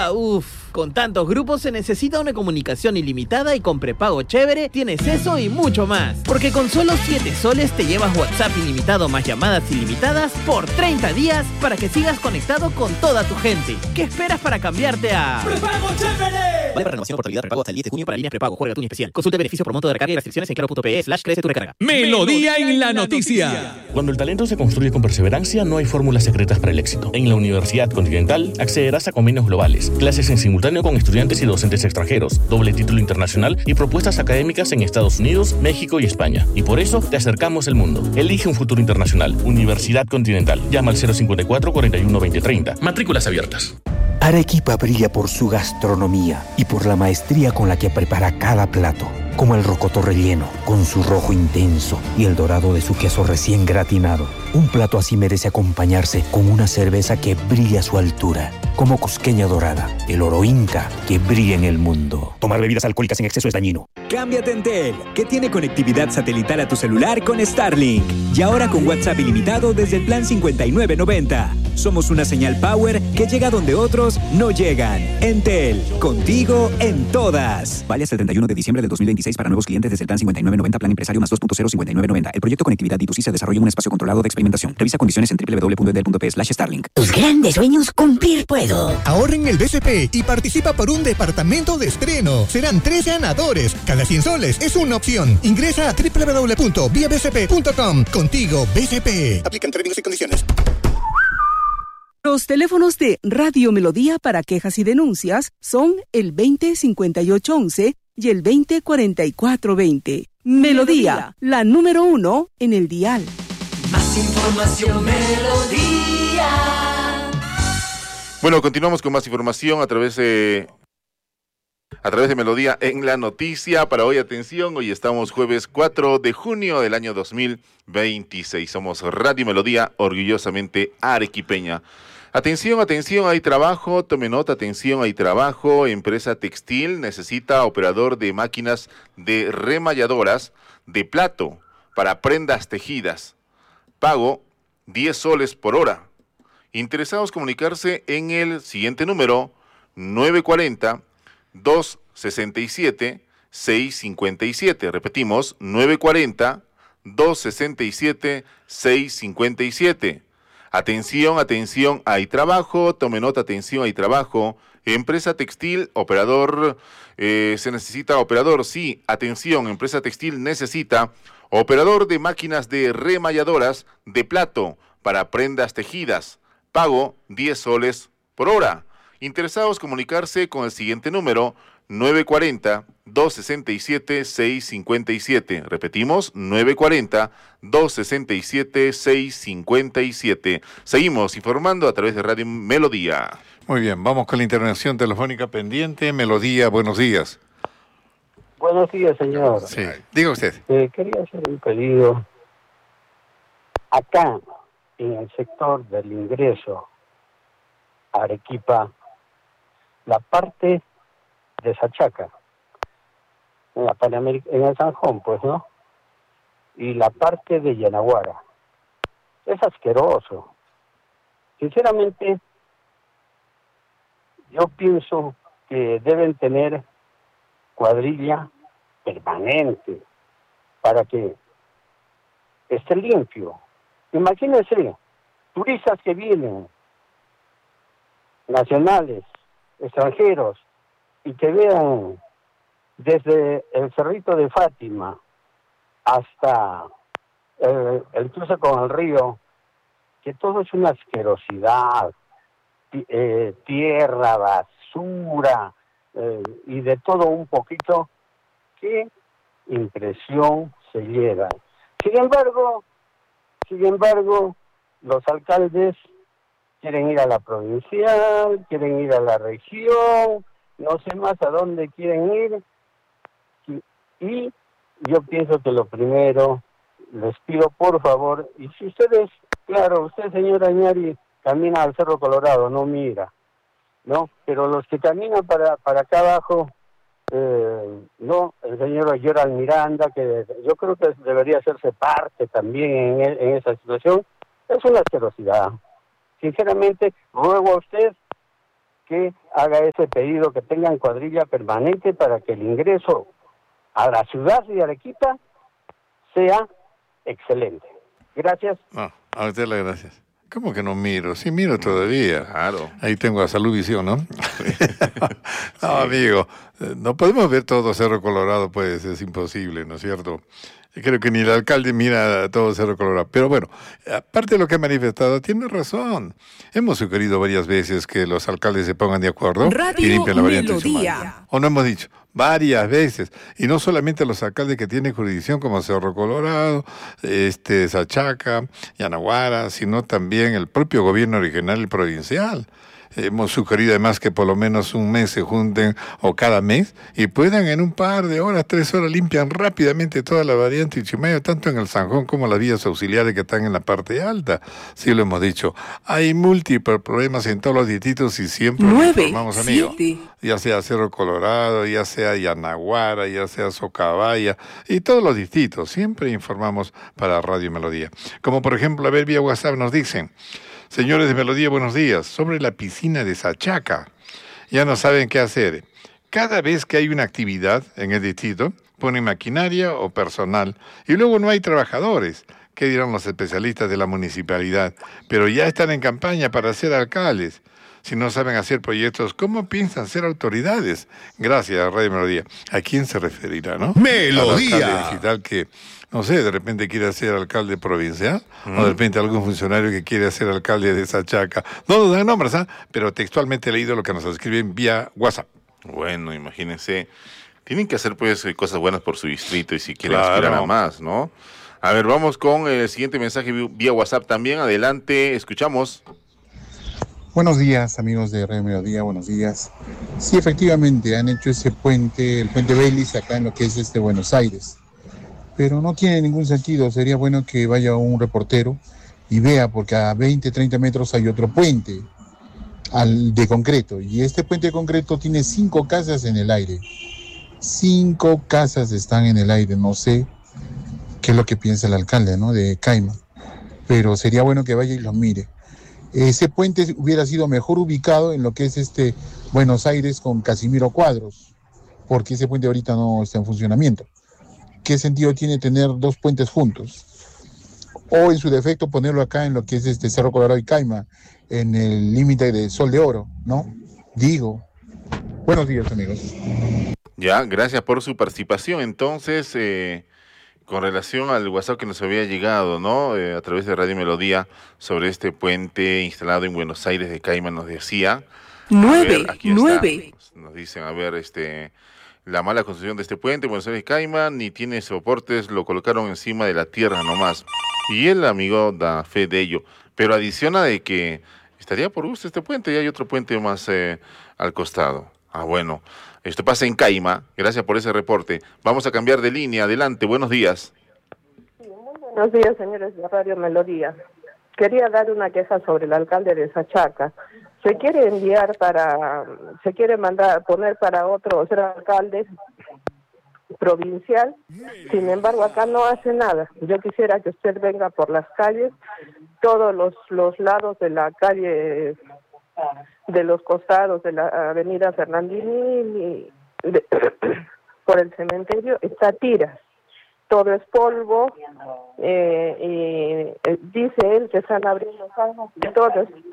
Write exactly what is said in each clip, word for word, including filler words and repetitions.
Ah, uff. Con tantos grupos se necesita una comunicación ilimitada y con prepago chévere tienes eso y mucho más. Porque con solo siete soles te llevas WhatsApp ilimitado más llamadas ilimitadas por treinta días para que sigas conectado con toda tu gente. ¿Qué esperas para cambiarte a ¡Prepago chévere! Vale para renovación o portabilidad prepago hasta el diez de junio para líneas prepago. Juega tú en especial. Consulta beneficios por monto de recarga y restricciones en claro.pe slash crece tu recarga. Melodía en la noticia. Cuando el talento se construye con perseverancia, no hay fórmulas secretas para el éxito. En la Universidad Continental accederás a convenios globales, clases en simultáneo con estudiantes y docentes extranjeros, doble título internacional y propuestas académicas en Estados Unidos, México y España. Y por eso te acercamos el mundo. Elige un futuro internacional. Universidad Continental. Llama al cero cincuenta y cuatro, cuarenta y uno, veinte treinta. Matrículas abiertas. Arequipa brilla por su gastronomía y por la maestría con la que prepara cada plato, como el rocoto relleno, con su rojo intenso y el dorado de su queso recién gratinado. Un plato así merece acompañarse con una cerveza que brilla a su altura, como Cusqueña Dorada, el oro inca que brilla en el mundo. Tomar bebidas alcohólicas en exceso es dañino. Cámbiate a Entel, que tiene conectividad satelital a tu celular con Starlink. Y ahora con WhatsApp ilimitado desde el plan cincuenta y nueve noventa. Somos una señal power que llega donde otros no llegan. Entel, contigo en todas. Vale hasta el treinta y uno de diciembre del dos mil veintiséis para nuevos clientes desde el plan cincuenta y nueve noventa, plan empresario más dos punto cero cincuenta y nueve noventa. El proyecto Conectividad D dos C se desarrolla en un espacio controlado de experimentación. Revisa condiciones en doble u doble u doble u punto entel punto pe slash starlink. Tus grandes sueños cumplir puedo. Ahorra en el B C P y participa por un departamento de estreno. Serán tres ganadores. Cada cien soles es una opción. Ingresa a doble u doble u doble u punto vía b c p punto com. Contigo, B C P. Aplican términos y condiciones. Los teléfonos de Radio Melodía para quejas y denuncias son el veinte cincuenta y ocho once y el veinte cuarenta y cuatro veinte. Melodía, la número uno en el dial. Más información, Melodía. Bueno, continuamos con más información a través de a través de Melodía en la noticia. Para hoy, atención, hoy estamos jueves cuatro de junio del año dos mil veintiséis. Somos Radio Melodía, orgullosamente arequipeña. Atención, atención, hay trabajo, tome nota, atención, hay trabajo. Empresa textil necesita operador de máquinas de remalladoras de plato para prendas tejidas. Pago diez soles por hora. Interesados comunicarse en el siguiente número, nueve cuarenta, dos sesenta y siete, seis cincuenta y siete. Repetimos, nueve cuarenta, dos sesenta y siete, seis cincuenta y siete. Atención, atención, hay trabajo, tome nota, atención, hay trabajo. Empresa textil, operador, eh, se necesita operador, sí, atención, empresa textil necesita operador de máquinas de remalladoras de plato para prendas tejidas. Pago diez soles por hora. Interesados comunicarse con el siguiente número, nueve cuarenta, dos sesenta y siete, seis cincuenta y siete. Repetimos, nueve cuarenta, dos sesenta y siete, seis cincuenta y siete. Seguimos informando a través de Radio Melodía. Muy bien, vamos con la intervención telefónica pendiente. Melodía, buenos días. Buenos días, señor. Sí, diga usted. Eh, quería hacer un pedido. Acá, en el sector del ingreso a Arequipa, la parte de Sachaca, en, la Panamérica, en el Sanjón, pues, ¿no? Y la parte de Yanaguara. Es asqueroso. Sinceramente, yo pienso que deben tener cuadrilla permanente para que esté limpio. Imagínense, turistas que vienen, nacionales, extranjeros, y que vean desde el Cerrito de Fátima hasta el, el cruce con el río, que todo es una asquerosidad, eh, tierra, basura, eh, y de todo un poquito. ¿Qué impresión se lleva? Sin embargo, sin embargo, los alcaldes quieren ir a la provincial, quieren ir a la región, no sé más a dónde quieren ir. Y, y yo pienso que lo primero, les pido por favor, y si ustedes, claro, usted, señora Añari, camina al Cerro Colorado, no mira, ¿no? Pero los que caminan para, para acá abajo, eh, no, el señor Yoral Miranda, que yo creo que debería hacerse parte también en, en esa situación, es una asquerosidad. Sinceramente, ruego a usted que haga ese pedido, que tengan cuadrilla permanente para que el ingreso a la ciudad de Arequipa sea excelente. Gracias. No, a usted las gracias. ¿Cómo que no miro? Sí miro todavía. Claro. Ahí tengo a Salud Visión, ¿no? No, amigo, no podemos ver todo Cerro Colorado, pues es imposible, ¿no es cierto? Creo que ni el alcalde mira todo Cerro Colorado. Pero bueno, aparte de lo que ha manifestado, tiene razón. Hemos sugerido varias veces que los alcaldes se pongan de acuerdo Radio y limpien la variante Melodía. Chumayo. O no hemos dicho, varias veces. Y no solamente los alcaldes que tienen jurisdicción como Cerro Colorado, este, Sachaca, Yanaguara, sino también el propio gobierno regional y provincial. Hemos sugerido además que por lo menos un mes se junten o cada mes y puedan en un par de horas, tres horas, limpian rápidamente toda la variante Chumayo, tanto en el Zanjón como las vías auxiliares que están en la parte alta. Sí lo hemos dicho. Hay múltiples problemas en todos los distritos y siempre Nueve, lo informamos, amigos. siete. Ya sea Cerro Colorado, ya sea Yanaguara, ya sea Socabaya y todos los distritos. Siempre informamos para Radio Melodía. Como por ejemplo, a ver, vía WhatsApp nos dicen: señores de Melodía, buenos días. Sobre la piscina de Sachaca, ya no saben qué hacer. Cada vez que hay una actividad en el distrito, ponen maquinaria o personal y luego no hay trabajadores. ¿Qué dirán los especialistas de la municipalidad? Pero ya están en campaña para ser alcaldes. Si no saben hacer proyectos, ¿cómo piensan ser autoridades? Gracias, Radio Melodía. ¿A quién se referirá, no? Melodía. Al alcalde digital que, no sé, de repente quiere ser alcalde provincial, mm. o de repente algún funcionario que quiere ser alcalde de Sachaca. No nos dan nombres, ¿ah? Pero textualmente he leído lo que nos escriben vía WhatsApp. Bueno, imagínense, tienen que hacer pues cosas buenas por su distrito y si quieren Claro. aspirar a más, ¿no? A ver, vamos con el siguiente mensaje vía WhatsApp también. Adelante, escuchamos. Buenos días, amigos de Radio Melodía, buenos días. Sí, efectivamente, han hecho ese puente, el puente Belis, acá en lo que es este Buenos Aires. Pero no tiene ningún sentido, sería bueno que vaya un reportero y vea, porque a veinte, treinta metros hay otro puente al, de concreto. Y este puente de concreto tiene cinco casas en el aire. Cinco casas están en el aire, no sé qué es lo que piensa el alcalde, ¿no?, de Caima. Pero sería bueno que vaya y los mire. Ese puente hubiera sido mejor ubicado en lo que es este Buenos Aires con Casimiro Cuadros, porque ese puente ahorita no está en funcionamiento. ¿Qué sentido tiene tener dos puentes juntos? O en su defecto ponerlo acá en lo que es este Cerro Colorado y Caima, en el límite de Sol de Oro, ¿no? Digo. Buenos días, amigos. Ya, gracias por su participación. Entonces, eh, con relación al WhatsApp que nos había llegado, ¿no? Eh, a través de Radio Melodía, sobre este puente instalado en Buenos Aires de Caima, nos decía... Nueve, ver, aquí nueve. Está. Nos dicen, a ver, este... la mala construcción de este puente, Buenos Aires Caima, ni tiene soportes, lo colocaron encima de la tierra nomás. Y el amigo da fe de ello. Pero adiciona de que estaría por gusto este puente y hay otro puente más eh, al costado. Ah, bueno. Esto pasa en Caima. Gracias por ese reporte. Vamos a cambiar de línea. Adelante. Buenos días. Sí, muy buenos días, señores de Radio Melodía. Quería dar una queja sobre el alcalde de Sachaca. Se quiere enviar para, se quiere mandar, poner para otro, ser alcalde provincial, sin embargo acá no hace nada. Yo quisiera que usted venga por las calles, todos los, los lados de la calle, de los costados de la avenida Fernandini, de, por el cementerio, está tiras. Todo es polvo, eh, y eh, dice él que están abriendo casas y todo,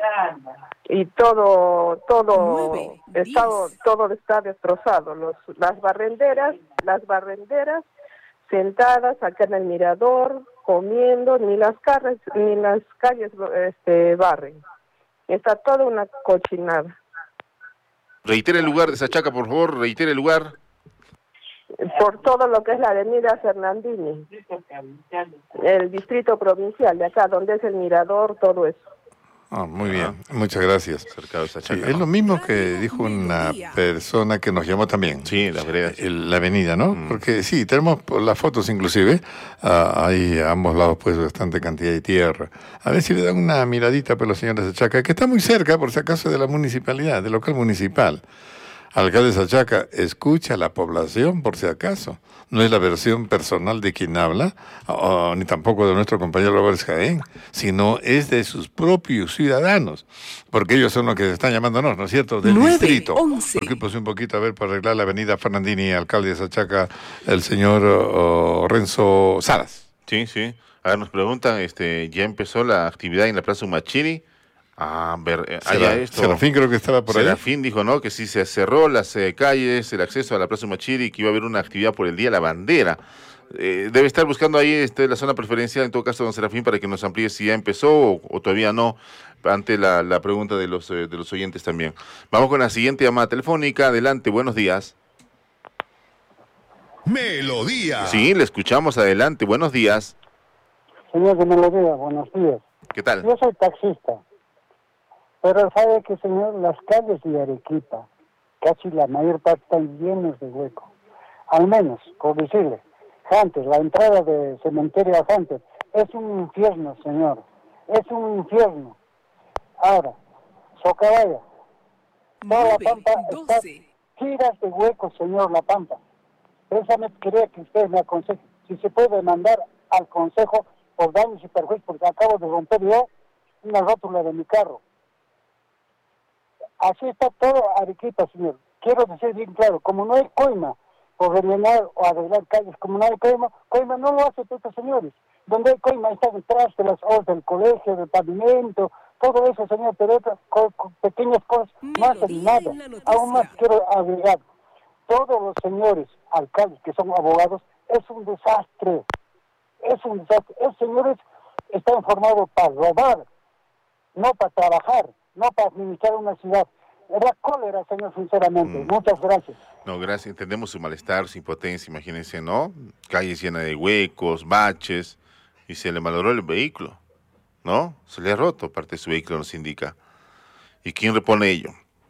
y todo, todo, está, todo está destrozado. Los, las barrenderas, las barrenderas sentadas acá en el mirador, comiendo, ni las calles, ni las calles este, barren. Está toda una cochinada. Reitere el lugar de Sachaca, por favor, reitere el lugar. Por todo lo que es la avenida Fernandini, el distrito provincial de acá, donde es el mirador, todo eso. Ah, muy bien, muchas gracias. Sí, es lo mismo que dijo una persona que nos llamó también. Sí, la vereda. El, la avenida, ¿no? Mm. Porque sí, tenemos las fotos inclusive, uh, hay a ambos lados pues bastante cantidad de tierra. A ver si le dan una miradita para los señores de Sachaca, que está muy cerca, por si acaso, de la municipalidad, del local municipal. Alcalde de Sachaca, escucha a la población por si acaso. No es la versión personal de quien habla, o, ni tampoco de nuestro compañero Álvarez Jaén, sino es de sus propios ciudadanos, porque ellos son los que están llamándonos, ¿no es cierto?, del nueve, distrito. once. Porque pues un poquito, a ver, para arreglar la avenida Fernandini, alcalde de Sachaca, el señor oh, Renzo Salas. Sí, sí. A ver, nos preguntan, este, ya empezó la actividad en la Plaza Humachiri. A ver, allá esto. Serafín creo que estaba por ahí. Serafín dijo, ¿no?, que sí se cerró las eh, calles, el acceso a la Plaza Humachiri, que iba a haber una actividad por el Día de la Bandera. Eh, debe estar buscando ahí este, la zona preferencial, en todo caso, don Serafín, para que nos amplíe si ya empezó o, o todavía no, ante la, la pregunta de los, eh, de los oyentes también. Vamos con la siguiente llamada telefónica. Adelante, buenos días. Melodía. Sí, le escuchamos. Adelante, buenos días. Señor de Melodía, buenos días. ¿Qué tal? Yo soy taxista, pero sabe que, señor, las calles de Arequipa, casi la mayor parte están llenas de hueco. Al menos, por decirle, Hunter, la entrada de cementerio a Hunter, es un infierno, señor. Es un infierno. Ahora, Socabaya, toda la Pampa está giras de huecos, señor, la Pampa. Precisamente quería que usted me aconseje si se puede mandar al consejo por daños y perjuicios, porque acabo de romper yo una rótula de mi carro. Así está todo Arequipa, señor. Quiero decir bien claro, como no hay coima por rellenar o arreglar calles, como no hay coima, coima no lo hace estos señores. Donde hay coima están detrás de las obras del colegio, del pavimento, todo eso, señor, pero otras co co pequeñas cosas no hacen nada. Aún más quiero agregar, todos los señores alcaldes que son abogados, es un desastre. Es un desastre. Esos señores están formados para robar, no para trabajar, no para administrar una ciudad. Era cólera, señor, sinceramente. Mm. Muchas gracias. No, gracias. Entendemos su malestar, su impotencia, imagínense, ¿no? Calles llenas de huecos, baches, y se le malogró el vehículo, ¿no? Se le ha roto parte de su vehículo, nos indica. ¿Y quién repone ello?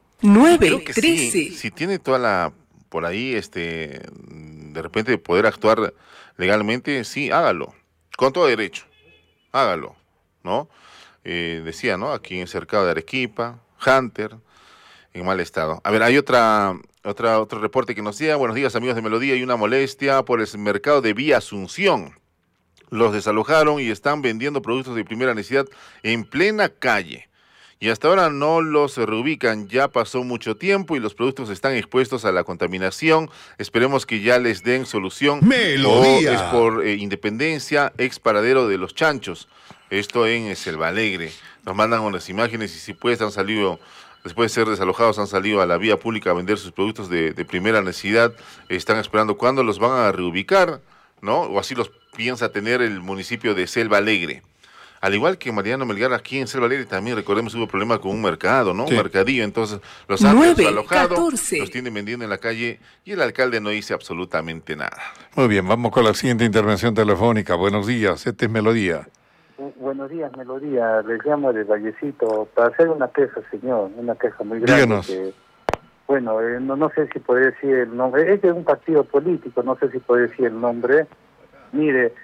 nueve, trece. Sí, si tiene toda la, por ahí, este, de repente poder actuar legalmente, sí, hágalo, con todo derecho, hágalo, ¿no? Eh, decía, ¿no? Aquí en el cercado de Arequipa, Hunter, en mal estado. A ver, hay otra, otra, otro reporte que nos llega. Buenos días, amigos de Melodía. Hay una molestia por el mercado de Vía Asunción. Los desalojaron y están vendiendo productos de primera necesidad en plena calle. Y hasta ahora no los reubican, ya pasó mucho tiempo y los productos están expuestos a la contaminación. Esperemos que ya les den solución. Melodía. O es por eh, Independencia, ex paradero de los Chanchos. Esto en Selva Alegre. Nos mandan unas imágenes y si pues han salido, después de ser desalojados, han salido a la vía pública a vender sus productos de, de primera necesidad. Están esperando cuándo los van a reubicar, ¿no? O así los piensa tener el municipio de Selva Alegre. Al igual que Mariano Melgar, aquí en Selva Alegre también, recordemos, hubo problema con un mercado, ¿no? Sí. Un mercadillo, entonces los han desalojado, los tienen vendiendo en la calle y el alcalde no dice absolutamente nada. Muy bien, vamos con la siguiente intervención telefónica. Buenos días, este es Melodía. Buenos días, Melodía. Les llamo de Vallecito para hacer una queja, señor, una queja muy grande. Díganos. Que, bueno, eh, no, no sé si podría decir el nombre. Es de un partido político, no sé si podría decir el nombre. Mire,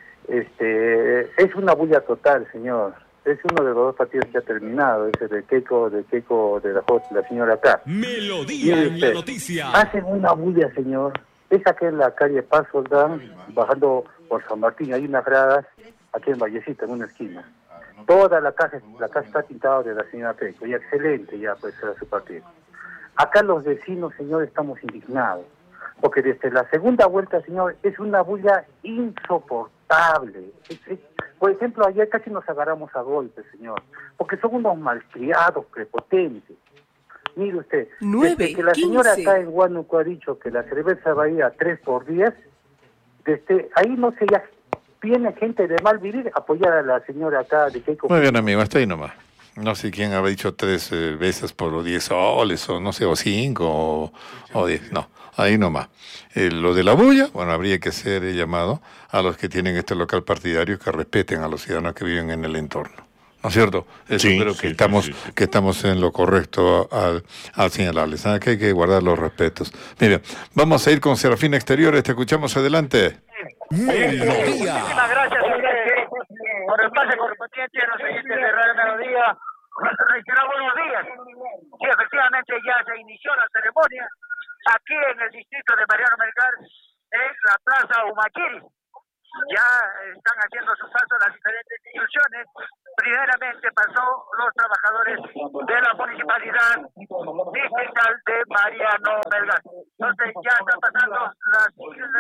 este, es una bulla total, señor. Es uno de los dos partidos que ha terminado, ese de Keiko, de Keiko, de la, la señora acá. Melodía en la noticia. Hacen una bulla, señor. Es aquí en la calle Paz Soldán, bajando por San Martín, hay unas gradas, aquí en Vallecito, en una esquina. Toda la casa, la casa está pintada de la señora Keiko, y excelente ya, pues, era su partido. Acá los vecinos, señor, estamos indignados, porque desde la segunda vuelta, señor, es una bulla insoportable. Es, es, por ejemplo, ayer casi nos agarramos a golpes, señor, porque son unos malcriados, prepotentes. Mire usted, nueve, desde que la señora acá en Huánuco ha dicho que la cerveza va a ir a tres por diez, desde ahí no sé, ya viene gente de mal vivir a apoyar a la señora acá de Keiko. Muy bien, amigo, hasta ahí nomás. No sé quién habrá dicho tres eh, veces por diez soles, o no sé, o cinco, o, o diez, no, ahí nomás. Eh, lo de la bulla, bueno, habría que ser eh, llamado a los que tienen este local partidario que respeten a los ciudadanos que viven en el entorno. ¿No es cierto? Eso sí, creo que, sí, estamos, sí, sí. que estamos en lo correcto al, al señalarles. ¿Sabes? Que hay que guardar los respetos. Mira, vamos a ir con Serafín Exteriores. Te escuchamos adelante. Melodía. Muchísimas gracias por el pase correspondiente a los oyentes de Radio Melodía. Reiterar buenos días. Sí, efectivamente ya se inició la ceremonia aquí en el distrito de Mariano Melgar, en la Plaza Humaquiri. Ya están haciendo su paso las diferentes instituciones. Primeramente pasó los trabajadores de la municipalidad distrital de Mariano Melgar. Entonces ya están pasando las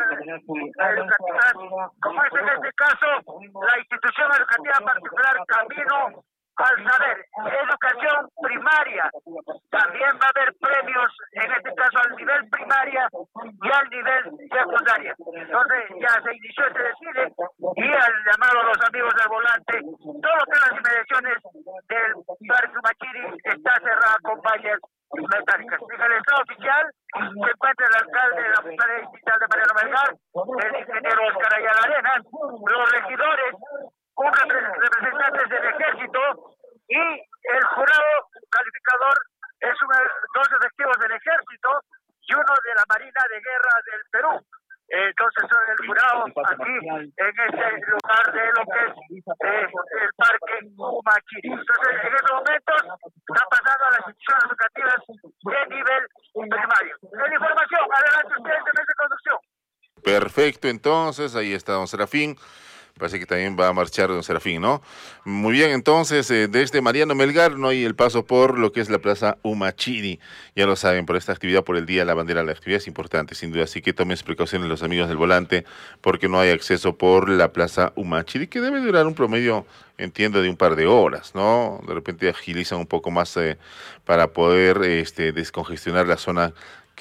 educativas, como es en este caso la institución educativa particular Camino al Saber, educación primaria. También va a haber premios, en este caso al nivel primaria y al nivel secundaria. Entonces ya se inició este desfile y al llamado a los amigos del volante, todo lo que son las inmediaciones del Parque Humaquiri está cerrada con vallas metálicas. En el estado oficial se encuentra el alcalde de la Municipalidad Distrital de Mariano Melgar, el ingeniero Oscar Ayala Arenas, los regidores, un representantes del ejército y el jurado calificador es un, dos efectivos del ejército y uno de la Marina de Guerra del Perú. Entonces son el jurado aquí en este lugar de lo que es eh, el Parque Humaquiri. Entonces en estos momentos está pasando a las instituciones educativas de nivel primario. En información, adelante ustedes en esta conducción. Perfecto, entonces ahí está don Serafín. Parece que también va a marchar don Serafín, ¿no? Muy bien, entonces, eh, desde Mariano Melgar no hay el paso por lo que es la Plaza Humaquiri. Ya lo saben, por esta actividad, por el Día de la Bandera, la actividad es importante, sin duda. Así que tomen precauciones los amigos del volante, porque no hay acceso por la Plaza Humaquiri, que debe durar un promedio, entiendo, de un par de horas, ¿no? De repente agilizan un poco más eh, para poder este, descongestionar la zona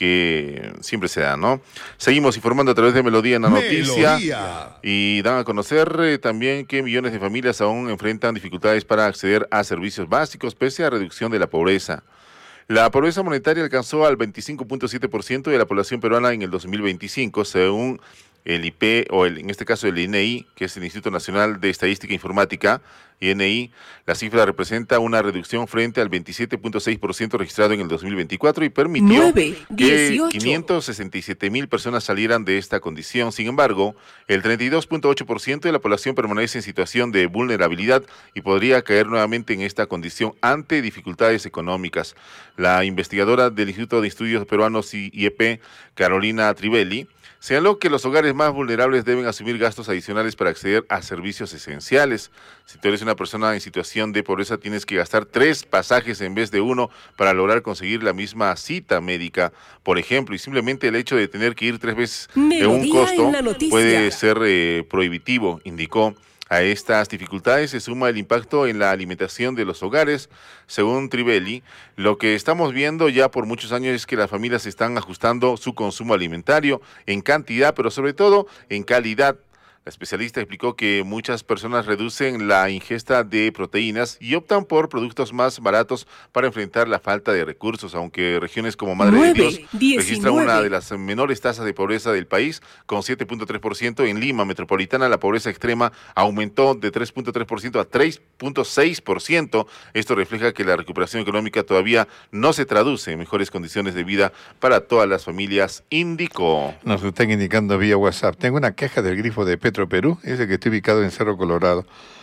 que siempre se da, ¿no? Seguimos informando a través de Melodía en la noticia. Melodía. Y dan a conocer eh, también que millones de familias aún enfrentan dificultades para acceder a servicios básicos pese a reducción de la pobreza. La pobreza monetaria alcanzó al veinticinco punto siete por ciento de la población peruana en el dos mil veinticinco, según el I P, o el, en este caso el I N E I, que es el Instituto Nacional de Estadística e Informática, I N E I. La cifra representa una reducción frente al veintisiete punto seis por ciento registrado en el dos mil veinticuatro y permitió nueve, que quinientas sesenta y siete mil personas salieran de esta condición. Sin embargo, el treinta y dos punto ocho por ciento de la población permanece en situación de vulnerabilidad y podría caer nuevamente en esta condición ante dificultades económicas. La investigadora del Instituto de Estudios Peruanos I E P, Carolina Trivelli, señaló que los hogares más vulnerables deben asumir gastos adicionales para acceder a servicios esenciales. Si tú eres una persona en situación de pobreza, tienes que gastar tres pasajes en vez de uno para lograr conseguir la misma cita médica, por ejemplo, y simplemente el hecho de tener que ir tres veces en un costo puede ser eh, prohibitivo, indicó. A estas dificultades se suma el impacto en la alimentación de los hogares. Según Trivelli, lo que estamos viendo ya por muchos años es que las familias están ajustando su consumo alimentario en cantidad, pero sobre todo en calidad. La especialista explicó que muchas personas reducen la ingesta de proteínas y optan por productos más baratos para enfrentar la falta de recursos, aunque regiones como Madre nueve, de Dios registran una de las menores tasas de pobreza del país, con siete punto tres por ciento. En Lima metropolitana la pobreza extrema aumentó de tres punto tres por ciento a tres punto seis por ciento. Esto refleja que la recuperación económica todavía no se traduce en mejores condiciones de vida para todas las familias, indicó. Nos lo están indicando vía WhatsApp. Tengo una queja del grifo de Petro Perú, ese que está ubicado en Cerro Colorado,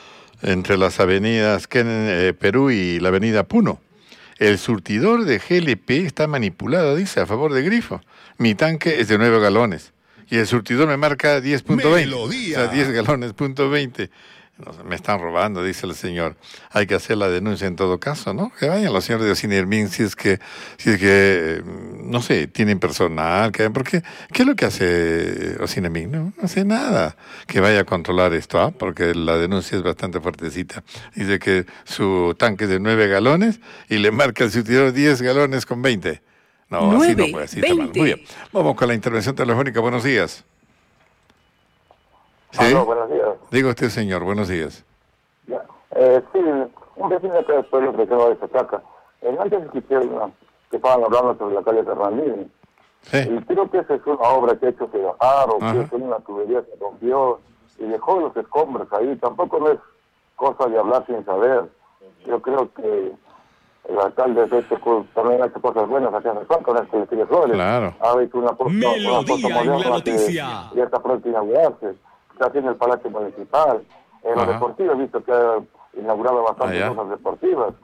entre las avenidas Ken, eh, Perú y la avenida Puno. El surtidor de G L P está manipulado, dice, a favor de grifo. Mi tanque es de nueve galones y el surtidor me marca diez punto veinte. O sea, diez galones, punto veinte. Me están robando, dice el señor. Hay que hacer la denuncia en todo caso, ¿no? Que vayan los señores de Ocinermin si es que, si es que no sé, tienen personal. Que, porque, ¿qué es lo que hace Ocinermin? No, no hace nada. Que vaya a controlar esto, ¿ah? Porque la denuncia es bastante fuertecita. Dice que su tanque es de nueve galones y le marca el surtidor diez galones con veinte. No, nueve, así no puede, así está mal. Muy bien. Vamos con la intervención telefónica. Buenos días. ¿Sí? Aló, buenos días. Diga usted, señor, buenos días. Ya. Eh, sí, un vecino acá del pueblo que quedó de Sachaca. Eh, antes escuché una, que estaban hablando sobre la calle Fernández. Sí. Y creo que esa es una obra que ha hecho que bajaron, que es una tubería que rompió y dejó los escombros ahí. Tampoco no es cosa de hablar sin saber. Yo creo que el alcalde de este, pues, también ha hecho cosas buenas acá en el Banco, en este de Flores. Claro. Ha hecho una cosa moderna que ya está pronto a inaugurarse. Está haciendo el Palacio Municipal. En los deportivos he visto que ha inaugurado bastantes cosas deportivas.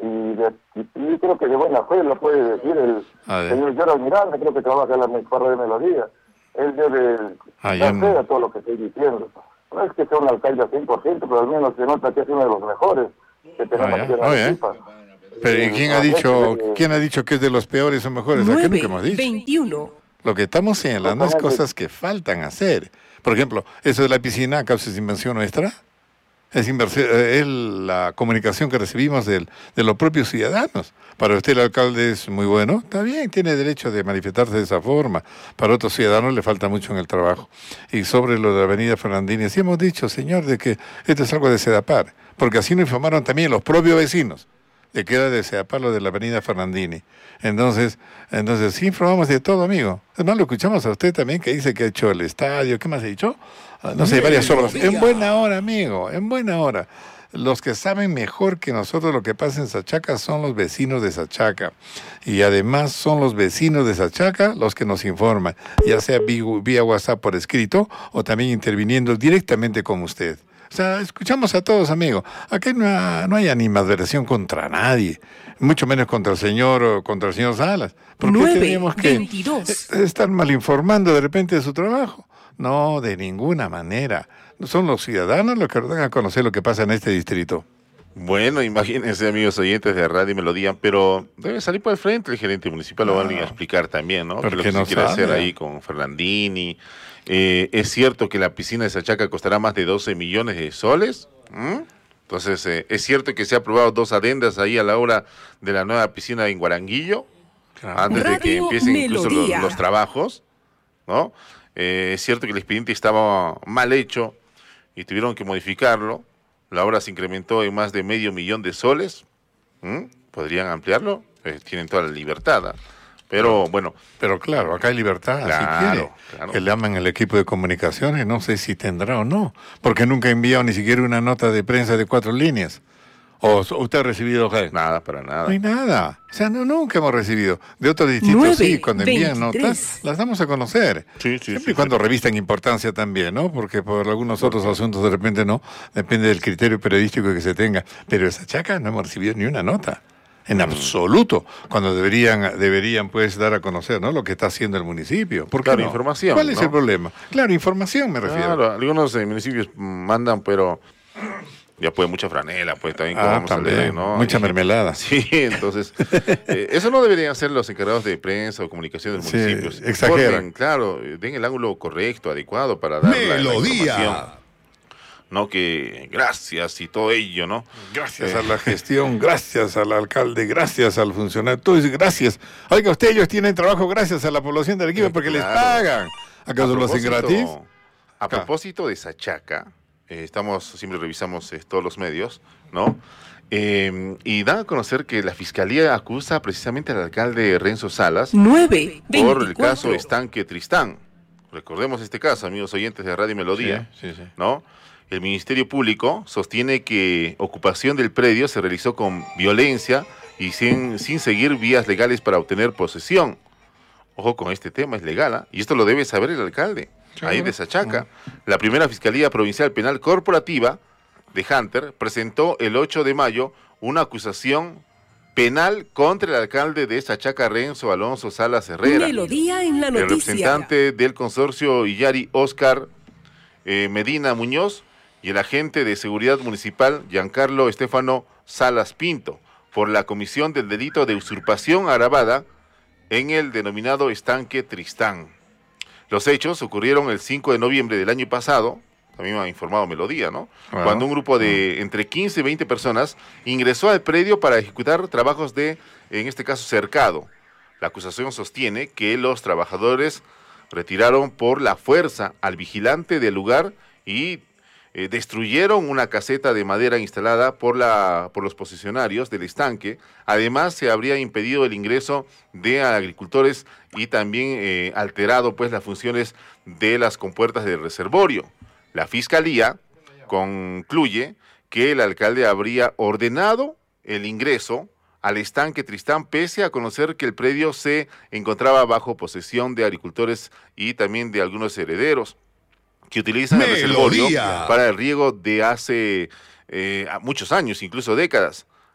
y, de, y, y yo creo que de buena fe lo puede decir el señor Gerald Miranda, creo que trabaja en la mejor de Melodía. Él debe ah, dar fe a todo lo que estoy diciendo. No es que sea un alcalde al cien por ciento, pero al menos se nota que es uno de los mejores que tenemos ah, aquí en la oh, equipa. Pero ¿y quién ha dicho quién ha dicho que es de los peores o mejores? Aquí nunca hemos dicho. veintiuno. Lo que estamos señalando es cosas que faltan hacer. Por ejemplo, eso de la piscina, ¿acaso es invención nuestra? Es, inversión, es la comunicación que recibimos del, de los propios ciudadanos. Para usted el alcalde es muy bueno, está bien, tiene derecho de manifestarse de esa forma. Para otros ciudadanos le falta mucho en el trabajo. Y sobre lo de la avenida Fernandini, sí hemos dicho, señor, de que esto es algo de Sedapar, porque así nos informaron también los propios vecinos, de que era de Sedapar lo de la avenida Fernandini. Entonces, entonces sí informamos de todo, amigo. Además lo escuchamos a usted también, que dice que ha hecho el estadio, ¿qué más ha dicho? No sé, varias obras. En buena hora, amigo, en buena hora. Los que saben mejor que nosotros lo que pasa en Sachaca son los vecinos de Sachaca. Y además son los vecinos de Sachaca los que nos informan, ya sea vía WhatsApp por escrito o también interviniendo directamente con usted. O sea, escuchamos a todos, amigos. Aquí no hay, no hay animadversión contra nadie, mucho menos contra el señor o contra el señor Salas. ¿Por qué tenemos que veintidós. Estar mal informando de repente de su trabajo? No, de ninguna manera. Son los ciudadanos los que nos dan a conocer lo que pasa en este distrito. Bueno, imagínense, amigos oyentes de Radio Melodía, pero debe salir por el frente el gerente municipal, lo van a explicar también, ¿no? Que lo que no se quiere hacer ahí con Fernandini. Eh, es cierto que la piscina de Sachaca costará más de doce millones de soles. ¿Mm? Entonces, eh, es cierto que se ha aprobado dos adendas ahí a la hora de la nueva piscina en Guaranguillo, claro, antes Radio de que empiecen incluso los, los trabajos, ¿no? Eh, es cierto que el expediente estaba mal hecho y tuvieron que modificarlo. La obra se incrementó en más de medio millón de soles. ¿Mm? ¿Podrían ampliarlo? Eh, tienen toda la libertad. ¿eh? Pero bueno. Pero claro, acá hay libertad. Claro, si quiere. Claro. Que le llaman el equipo de comunicaciones, no sé si tendrá o no. Porque nunca ha enviado ni siquiera una nota de prensa de cuatro líneas. ¿O usted ha recibido? ¿qué? Nada, para nada. No hay nada. O sea, no, nunca hemos recibido. De otros distritos nueve, sí, cuando envían veintitrés. Notas, las damos a conocer. Sí, sí, Siempre sí, y cuando sí. revistan importancia también, ¿no? Porque por algunos otros asuntos de repente no. Depende del criterio periodístico que se tenga. Pero esa chaca no hemos recibido ni una nota. En absoluto. Cuando deberían, deberían pues dar a conocer, ¿no? Lo que está haciendo el municipio. ¿Por qué claro, no? información. ¿Cuál es ¿no? el problema? Claro, información me refiero. Claro, algunos eh, municipios mandan, pero... Ya pues mucha franela, pues también ah, vamos también. a leer, ¿no? Mucha y, mermelada. Sí, entonces, eh, eso no deberían ser los encargados de prensa o comunicación del sí, municipio. Exageran. Informen, claro, den el ángulo correcto, adecuado para dar la, la información. No que gracias y todo ello, ¿no? Gracias eh. a la gestión, gracias al alcalde, gracias al funcionario. Tú dices gracias. Oiga, usted, ellos tienen trabajo gracias a la población de Arequipa porque claro. les pagan. ¿Acaso lo hacen gratis? A propósito de Sachaca, eh, estamos, siempre revisamos eh, todos los medios, ¿no? Eh, y da a conocer que la Fiscalía acusa precisamente al alcalde Renzo Salas nueve, por el caso Estanque Tristán. Recordemos este caso, amigos oyentes de Radio Melodía, sí, sí, sí. ¿no? El Ministerio Público sostiene que ocupación del predio se realizó con violencia y sin, sin seguir vías legales para obtener posesión. Ojo con este tema, es legal, ¿eh? Y esto lo debe saber el alcalde, sí, ahí de Sachaca. Sí. La primera Fiscalía Provincial Penal Corporativa de Hunter presentó el ocho de mayo una acusación penal contra el alcalde de Sachaca, Renzo Alonso Salas Herrera. Melodía en la noticia. El representante del consorcio Illari, Oscar eh, Medina Muñoz, y el agente de seguridad municipal, Giancarlo Estefano Salas Pinto, por la comisión del delito de usurpación agravada en el denominado Estanque Tristán. Los hechos ocurrieron el cinco de noviembre del año pasado, también me ha informado Melodía, ¿no? Bueno, cuando un grupo de entre quince y veinte personas ingresó al predio para ejecutar trabajos de, en este caso, cercado. La acusación sostiene que los trabajadores retiraron por la fuerza al vigilante del lugar y Eh, destruyeron una caseta de madera instalada por, la, por los posesionarios del estanque. Además, se habría impedido el ingreso de agricultores y también eh, alterado pues las funciones de las compuertas del reservorio. La Fiscalía concluye que el alcalde habría ordenado el ingreso al estanque Tristán, pese a conocer que el predio se encontraba bajo posesión de agricultores y también de algunos herederos que utilizan el reservorio para el riego de hace eh, muchos años, incluso décadas.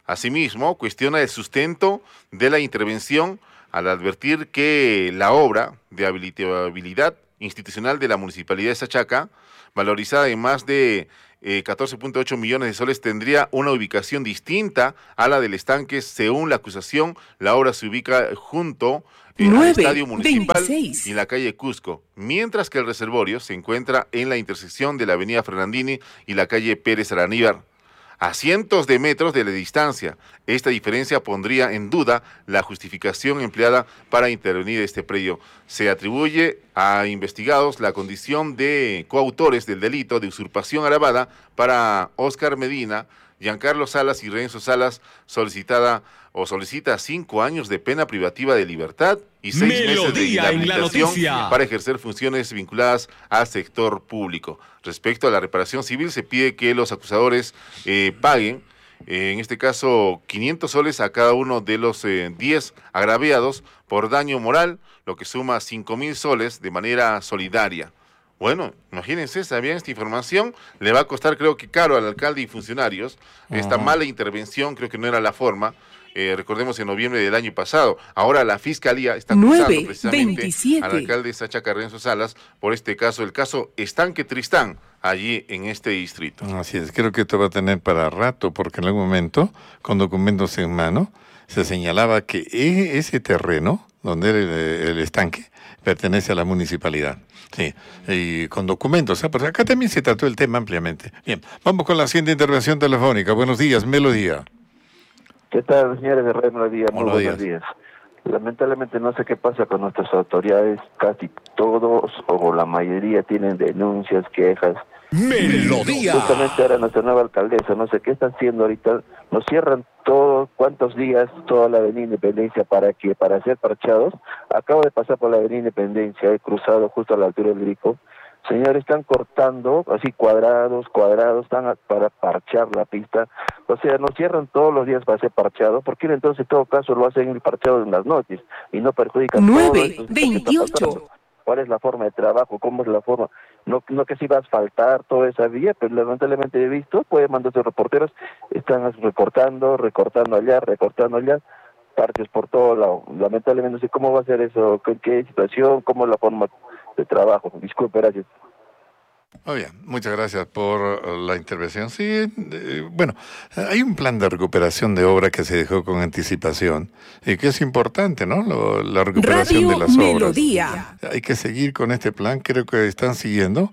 Asimismo, cuestiona el sustento de la intervención al advertir que la obra de habilitabilidad institucional de la Municipalidad de Sachaca, valorizada en más de eh, catorce punto ocho millones de soles, tendría una ubicación distinta a la del estanque. Según la acusación, la obra se ubica junto eh, al Estadio Municipal veintiséis y en la calle Cusco, mientras que el reservorio se encuentra en la intersección de la avenida Fernandini y la calle Pérez Araníbar, a cientos de metros de la distancia. Esta diferencia pondría en duda la justificación empleada para intervenir este predio. Se atribuye a investigados la condición de coautores del delito de usurpación agravada para Óscar Medina, Giancarlo Salas y Renzo Salas, solicitada o solicita cinco años de pena privativa de libertad y seis meses de inhabilitación para ejercer funciones vinculadas al sector público. Respecto a la reparación civil, se pide que los acusadores eh, paguen, eh, en este caso, quinientos soles a cada uno de los eh, diez agraviados por daño moral, lo que suma cinco mil soles de manera solidaria. Bueno, imagínense, ¿sabían esta información? Le va a costar, creo que caro al alcalde y funcionarios. Esta uh-huh. mala intervención creo que no era la forma. Eh, recordemos en noviembre del año pasado. Ahora la Fiscalía está acusando precisamente veintisiete al alcalde Sachaca Renzo Salas por este caso, el caso Estanque Tristán, allí en este distrito. Así es, creo que esto va a tener para rato, porque en algún momento, con documentos en mano, se señalaba que ese terreno, donde era el, el estanque, pertenece a la municipalidad. Sí, y con documentos, ¿eh? Pero acá también se trató el tema ampliamente. Bien, vamos con la siguiente intervención telefónica. Buenos días, Melodía. ¿Qué tal, señores de Red Melodía? Muy buenos días. días. Lamentablemente no sé qué pasa con nuestras autoridades, casi todos o la mayoría tienen denuncias, quejas. Melodía. Justamente ahora nuestra nueva alcaldesa, no sé qué están haciendo ahorita, nos cierran todos, cuántos días, toda la avenida Independencia, ¿para qué? Para ser parchados. Acabo de pasar por la avenida Independencia, he cruzado justo a la altura del Grico. Señores, están cortando así cuadrados, cuadrados, están a, para parchar la pista. O sea, nos cierran todos los días para ser parchado. ¿Por qué entonces en todo caso lo hacen el parchado en las noches y no perjudican nueve, veintiocho? ¿Cuál es la forma de trabajo? ¿Cómo es la forma? No, no que si va a asfaltar toda esa vía, pero lamentablemente he visto, pueden mandar sus reporteros, están recortando, recortando allá, recortando allá, parches por todo lado. Lamentablemente no sé cómo va a ser eso, qué, qué situación, cómo es la forma de trabajo. Disculpe, gracias. Muy bien, muchas gracias por la intervención. Sí, eh, bueno, hay un plan de recuperación de obra que se dejó con anticipación y que es importante, ¿no? Lo, la recuperación Radio de las Melodía. obras. Hay que seguir con este plan, creo que están siguiendo,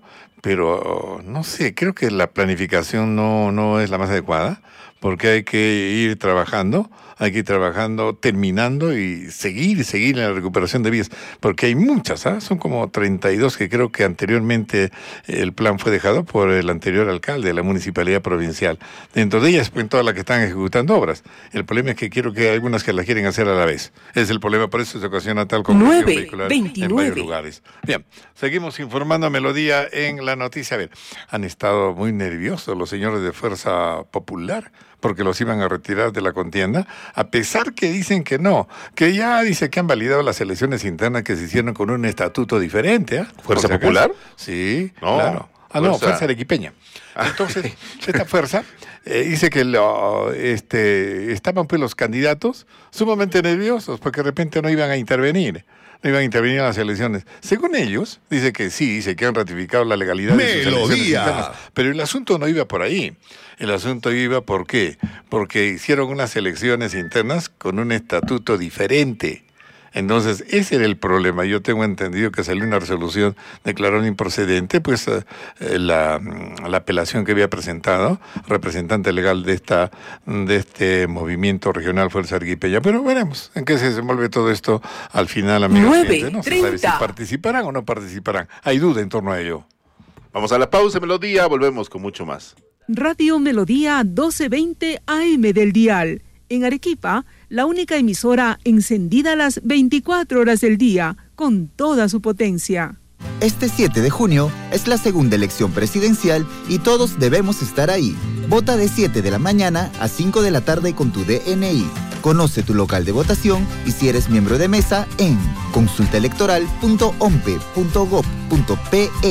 pero no sé, creo que la planificación no, no es la más adecuada, porque hay que ir trabajando, hay que ir trabajando, terminando y seguir y seguir en la recuperación de vías, porque hay muchas, ¿ah? Son como treinta y dos que creo que anteriormente el plan fue dejado por el anterior alcalde de la municipalidad provincial. Dentro de ellas, pues todas las que están ejecutando obras. El problema es que quiero que hay algunas que las quieren hacer a la vez. Es el problema, por eso se ocasiona tal congestión vehicular en varios lugares. Bien, seguimos informando a Melodía en la noticia. A ver, han estado muy nerviosos los señores de Fuerza Popular porque los iban a retirar de la contienda, a pesar que dicen que no, que ya dice que han validado las elecciones internas que se hicieron con un estatuto diferente. ¿eh? ¿Fuerza Popular? Sí, no, claro. Ah, no, Fuerza Arequipeña. Entonces, esta fuerza eh, dice que lo, este, estaban pues los candidatos sumamente nerviosos porque de repente no iban a intervenir. No iban a intervenir en las elecciones. Según ellos, dice que sí, dice que han ratificado la legalidad de sus elecciones internas, pero el asunto no iba por ahí. El asunto iba ¿por qué? Porque hicieron unas elecciones internas con un estatuto diferente. Entonces, ese era el problema. Yo tengo entendido que salió una resolución, declararon improcedente, pues eh, la, la apelación que había presentado, representante legal de esta de este movimiento regional Fuerza Arequipeña. Pero veremos en qué se desenvuelve todo esto al final, amigos. nueve, no se sabe si participarán o no participarán. Hay duda en torno a ello. Vamos a la pausa, Melodía, volvemos con mucho más. Radio Melodía doce veinte A M del dial. En Arequipa, la única emisora encendida las veinticuatro horas del día, con toda su potencia. Este siete de junio es la segunda elección presidencial y todos debemos estar ahí. Vota de siete de la mañana a cinco de la tarde con tu D N I. Conoce tu local de votación y si eres miembro de mesa en consulta electoral punto ompe punto gob punto pe.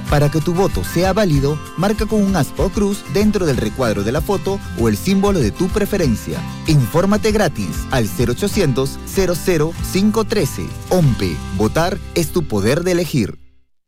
Para que tu voto sea válido, marca con un aspa o cruz dentro del recuadro de la foto o el símbolo de tu preferencia. Infórmate gratis al cero ochocientos, cero cero cinco uno tres. O M P E. Votar es tu poder de elegir.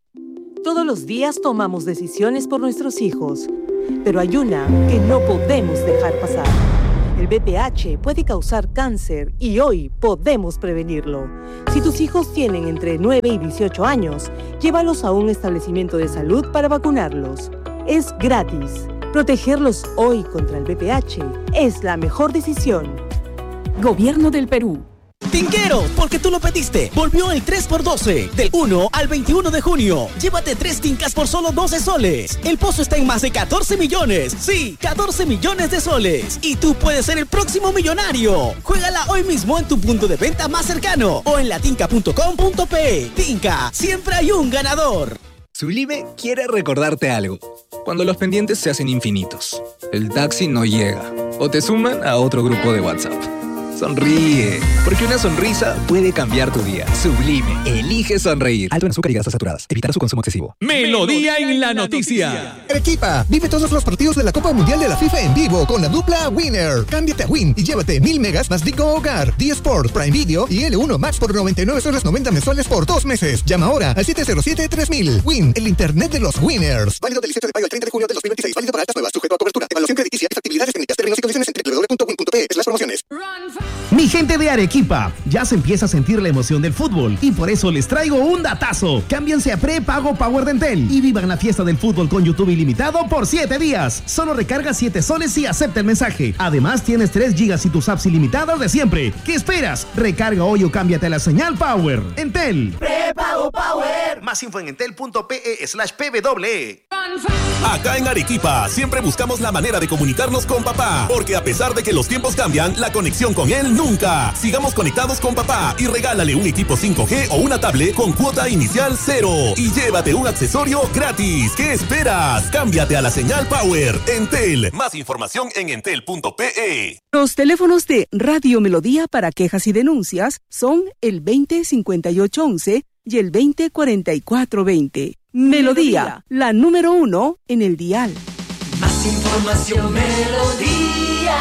Todos los días tomamos decisiones por nuestros hijos, pero hay una que no podemos dejar pasar. El V I H puede causar cáncer y hoy podemos prevenirlo. Si tus hijos tienen entre nueve y dieciocho años, llévalos a un establecimiento de salud para vacunarlos. Es gratis. Protegerlos hoy contra el V I H es la mejor decisión. Gobierno del Perú. Tinguero, porque tú lo pediste. Volvió el tres por doce, del uno al veintiuno de junio. Llévate tres tincas por solo doce soles. El pozo está en más de catorce millones. Sí, catorce millones de soles. Y tú puedes ser el próximo millonario. Juégala hoy mismo en tu punto de venta más cercano o en latinca punto com punto pe. Tinca, siempre hay un ganador. Sublime quiere recordarte algo. Cuando los pendientes se hacen infinitos, el taxi no llega o te suman a otro grupo de WhatsApp. Sonríe, porque una sonrisa puede cambiar tu día. Sublime, elige sonreír. Alto en azúcar y grasas saturadas. Evitar su consumo excesivo. Melodía en la noticia. Arequipa, vive todos los partidos de la Copa Mundial de la FIFA en vivo con la dupla Winner. Cámbiate a Win y llévate mil megas más Digo Hogar, D-Sport, Prime Video y L uno Max por noventa y nueve soles noventa mensuales por dos meses. Llama ahora al siete cero siete tres mil. Win, el internet de los winners. Válido del diecisiete de mayo al treinta de junio de dos mil veintiséis. Válido para altas nuevas. Sujeto a cobertura. Evaluación crediticia y factibilidades técnicas. Términos y condiciones en doble u doble u doble u punto win punto pe. Las promociones. Mi gente de Arequipa, ya se empieza a sentir la emoción del fútbol y por eso les traigo un datazo. Cámbiense a prepago Power de Entel y vivan la fiesta del fútbol con YouTube ilimitado por siete días. Solo recarga siete soles y acepta el mensaje. Además tienes tres gigas y tus apps ilimitadas de siempre. ¿Qué esperas? Recarga hoy o cámbiate a la señal Power. Entel. Prepago Power. Más info en entel punto pe slash pw. Acá en Arequipa siempre buscamos la manera de comunicarnos con papá, porque a pesar de que los tiempos cambian, la conexión con él nunca. Sigamos conectados con papá y regálale un equipo cinco G o una tablet con cuota inicial cero y llévate un accesorio gratis. ¿Qué esperas? Cámbiate a la señal Power. Entel. Más información en entel punto pe. Los teléfonos de Radio Melodía para quejas y denuncias son el veinte cincuenta y ocho once y el veinte cuarenta y cuatro veinte. Melodía, la número uno en el dial. Más información, Melodía.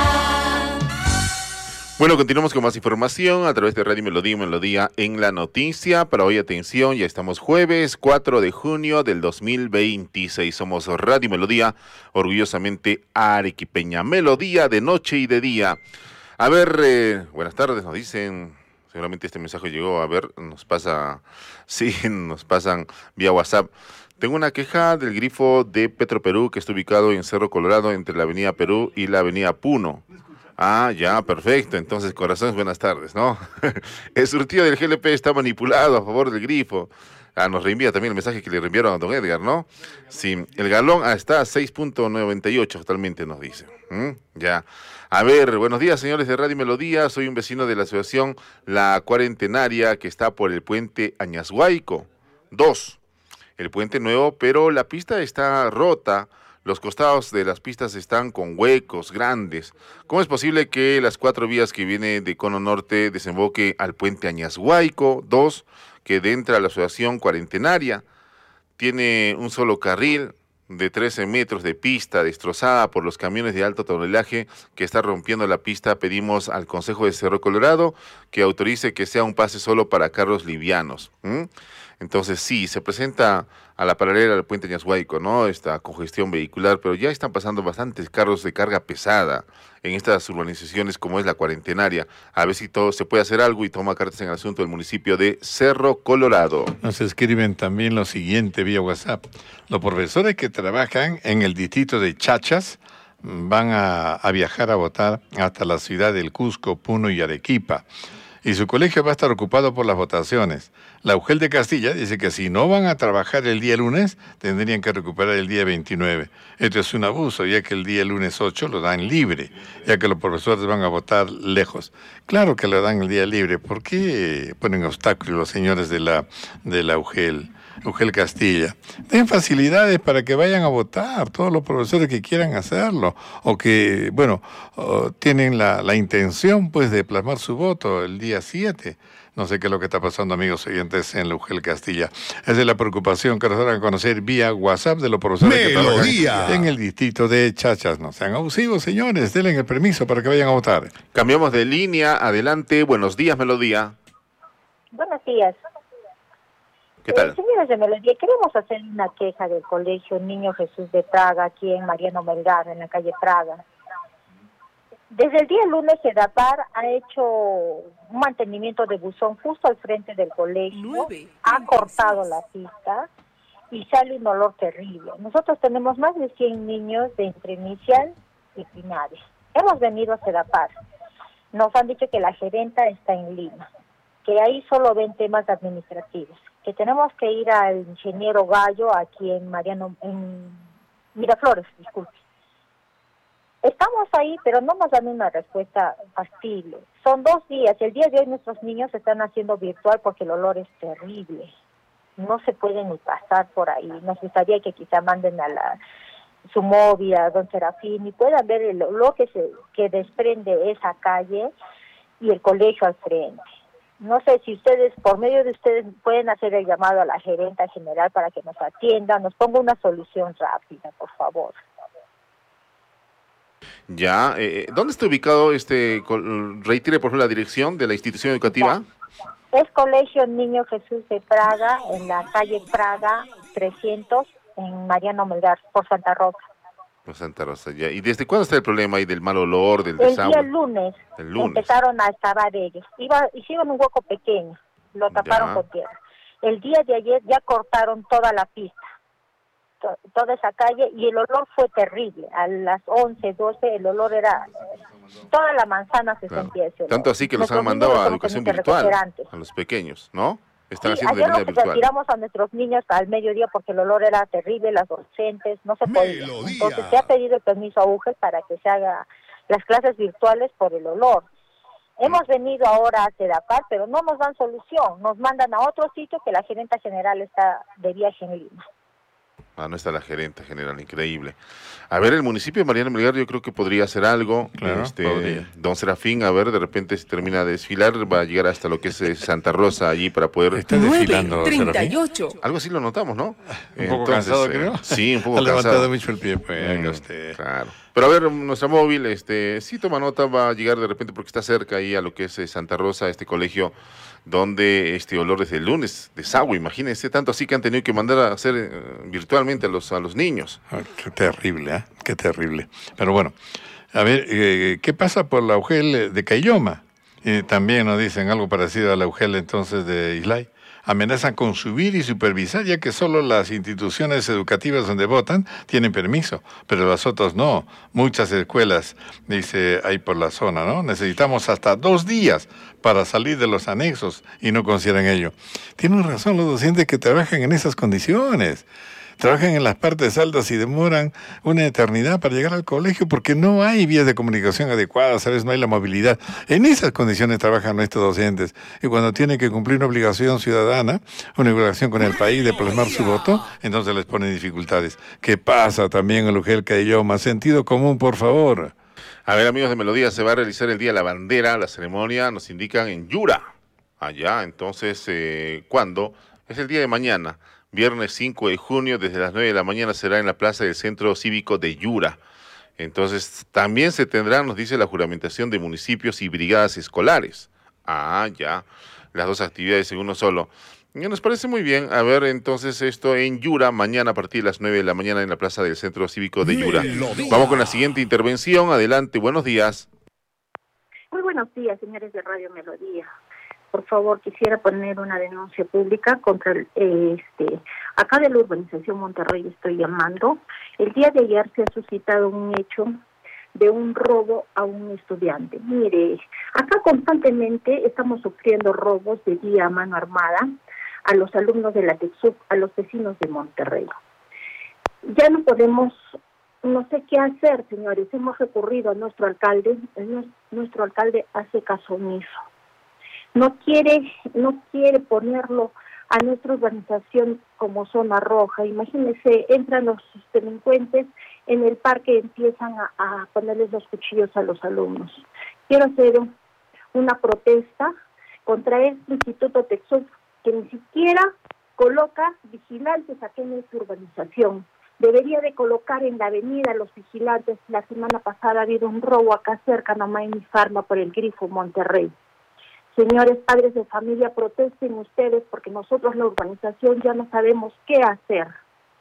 Bueno, continuamos con más información a través de Radio Melodía y Melodía en la noticia. Para hoy, atención, ya estamos jueves cuatro de junio del dos mil veintiséis. Somos Radio Melodía, orgullosamente arequipeña. Melodía de noche y de día. A ver, eh, buenas tardes, nos dicen... Seguramente este mensaje llegó, a ver, nos pasa, sí, nos pasan vía WhatsApp. Tengo una queja del grifo de Petroperú que está ubicado en Cerro Colorado entre la avenida Perú y la avenida Puno. Ah, ya, perfecto. Entonces, corazones, buenas tardes, ¿no? El surtido del G L P está manipulado a favor del grifo. Ah, nos reenvía también el mensaje que le reenviaron a don Edgar, ¿no? Sí, el galón ah, está a seis punto noventa y ocho, totalmente nos dice. ¿Mm? Ya. A ver, buenos días, señores de Radio Melodía. Soy un vecino de la asociación La Cuarentenaria que está por el puente Añashuayco. Dos, el puente nuevo, pero la pista está rota. Los costados de las pistas están con huecos grandes. ¿Cómo es posible que las cuatro vías que vienen de Cono Norte desemboque al puente Añashuayco? Dos, que de entra a la asociación Cuarentenaria tiene un solo carril de trece metros de pista destrozada por los camiones de alto tonelaje que está rompiendo la pista. Pedimos al Consejo de Cerro Colorado que autorice que sea un pase solo para carros livianos. ¿Mm? Entonces sí, se presenta a la paralela del puente Añashuayco, ¿no? Esta congestión vehicular, pero ya están pasando bastantes carros de carga pesada en estas urbanizaciones como es la Cuarentenaria. A ver si todo se puede hacer algo y toma cartas en el asunto del municipio de Cerro Colorado. Nos escriben también lo siguiente vía WhatsApp. Los profesores que trabajan en el distrito de Chachas van a, a viajar a votar hasta la ciudad del Cusco, Puno y Arequipa. Y su colegio va a estar ocupado por las votaciones. La U G E L de Castilla dice que si no van a trabajar el día lunes, tendrían que recuperar el día veintinueve. Esto es un abuso, ya que el día lunes ocho lo dan libre, ya que los profesores van a votar lejos. Claro que lo dan el día libre. ¿Por qué ponen obstáculos los señores de la, de la U G E L? U G E L Castilla. Den facilidades para que vayan a votar, todos los profesores que quieran hacerlo, o que, bueno, uh, tienen la, la intención, pues, de plasmar su voto el día siete. No sé qué es lo que está pasando, amigos oyentes, en Lujel, Castilla. Es de la preocupación que nos dan a conocer vía WhatsApp de los profesores que trabajan en el distrito de Chachas. No sean abusivos, señores. Denle el permiso para que vayan a votar. Cambiamos de línea. Adelante. Buenos días, Melodía. Buenos días. ¿Qué tal? Eh, señores de Melodía, queremos hacer una queja del colegio Niño Jesús de Praga, aquí en Mariano Melgar, en la calle Praga. Desde el día lunes, Sedapar ha hecho un mantenimiento de buzón justo al frente del colegio, ha cortado la pista y sale un olor terrible. Nosotros tenemos más de cien niños de entre inicial y primaria. Hemos venido a Sedapar. Nos han dicho que la gerenta está en Lima, que ahí solo ven temas administrativos, que tenemos que ir al ingeniero Gallo aquí en Mariano, en Miraflores, disculpe. Estamos ahí, pero no nos dan una respuesta factible. Son dos días. El día de hoy nuestros niños se están haciendo virtual porque el olor es terrible. No se puede ni pasar por ahí. Nos gustaría que quizá manden a la su móvil, a don Serafín, y puedan ver el olor que, se, que desprende esa calle y el colegio al frente. No sé si ustedes, por medio de ustedes, pueden hacer el llamado a la gerenta general para que nos atienda, nos ponga una solución rápida, por favor. Ya, eh, ¿dónde está ubicado este, reitire por favor la dirección de la institución educativa? Es Colegio Niño Jesús de Praga, en la calle Praga trescientos, en Mariano Melgar, por Santa Rosa. Por Santa Rosa, ya. ¿Y desde cuándo está el problema ahí del mal olor, del El desagüe? día lunes, El lunes. empezaron a excavar ellos. Iba, hicieron un hueco pequeño, lo taparon Ya. con tierra. El día de ayer ya cortaron toda la pista, to- toda esa calle, y el olor fue terrible. A las once, doce, el olor era... Toda la manzana se Claro. sentía ese olor. Tanto así que los Nuestros han mandado niños a lo educación tienen que recoger virtual, antes. a los pequeños, ¿no? Están Sí, haciendo de ayer manera nos virtual. retiramos a nuestros niños al mediodía porque el olor era terrible, las docentes, no se podía. Entonces se ha pedido el permiso a U G E para que se haga las clases virtuales por el olor. Hemos venido ahora a Sedapar, pero no nos dan solución. Nos mandan a otro sitio que la gerenta general está de viaje en Lima. Ah, no está la gerente general, increíble. A ver, el municipio de Mariano Melgar yo creo que podría hacer algo. Claro, este, podría. Don Serafín, a ver, de repente se termina de desfilar, va a llegar hasta lo que es eh, Santa Rosa allí para poder... Está desfilando, treinta y ocho. Algo así lo notamos, ¿no? Un poco cansado, creo. Sí, un poco Ha levantado cansado. mucho el pie, pues, Mm, haga usted. Claro. Pero a ver, nuestra móvil, este, sí toma nota, va a llegar de repente porque está cerca ahí a lo que es eh, Santa Rosa, este colegio, donde este olor desde el lunes, desagüe, imagínense, tanto así que han tenido que mandar a hacer eh, virtualmente a los, a los niños. Ah, qué terrible, ¿eh? Qué terrible. Pero bueno, a ver, eh, ¿qué pasa por la U G E L de Caylloma? Eh, también nos dicen algo parecido a la U G E L entonces de Islay. Amenazan con subir y supervisar, ya que solo las instituciones educativas donde votan tienen permiso, pero las otras no. Muchas escuelas, dice, hay por la zona, ¿no? Necesitamos hasta dos días para salir de los anexos y no consideran ello. Tienen razón los docentes que trabajan en esas condiciones. Trabajan en las partes altas y demoran una eternidad para llegar al colegio porque no hay vías de comunicación adecuadas, ¿sabes? No hay la movilidad. En esas condiciones trabajan nuestros docentes. Y cuando tienen que cumplir una obligación ciudadana, una obligación con el país de plasmar su voto, entonces les ponen dificultades. ¿Qué pasa también en el U G E L Caylloma? Sentido común, por favor. A ver, amigos de Melodía, se va a realizar el Día de la Bandera, la ceremonia, nos indican en Yura. Allá, entonces, eh, ¿cuándo? Es el día de mañana. Viernes cinco de junio, desde las nueve de la mañana será en la plaza del Centro Cívico de Yura. Entonces, también se tendrá, nos dice, la juramentación de municipios y brigadas escolares. Ah, ya, las dos actividades en uno solo. Y nos parece muy bien. A ver, entonces, esto en Yura, mañana a partir de las nueve de la mañana en la plaza del Centro Cívico de Yura. Melodía. Vamos con la siguiente intervención. Adelante, buenos días. Muy buenos días, señores de Radio Melodía. Por favor, quisiera poner una denuncia pública contra el, eh, este, acá de la urbanización Monterrey estoy llamando. El día de ayer se ha suscitado un hecho de un robo a un estudiante. Mire, acá constantemente estamos sufriendo robos de día a mano armada a los alumnos de la TECSUC, a los vecinos de Monterrey. Ya no podemos, no sé qué hacer, señores. Hemos recurrido a nuestro alcalde, nuestro alcalde hace caso omiso. No quiere, no quiere ponerlo a nuestra urbanización como zona roja. Imagínense, entran los delincuentes en el parque y empiezan a, a ponerles los cuchillos a los alumnos. Quiero hacer una protesta contra este Instituto Texuf, que ni siquiera coloca vigilantes aquí en esta urbanización. Debería de colocar en la avenida los vigilantes. La semana pasada ha habido un robo acá cerca, nomás en mi farma, por el Grifo Monterrey. Señores padres de familia, protesten ustedes porque nosotros la urbanización ya no sabemos qué hacer.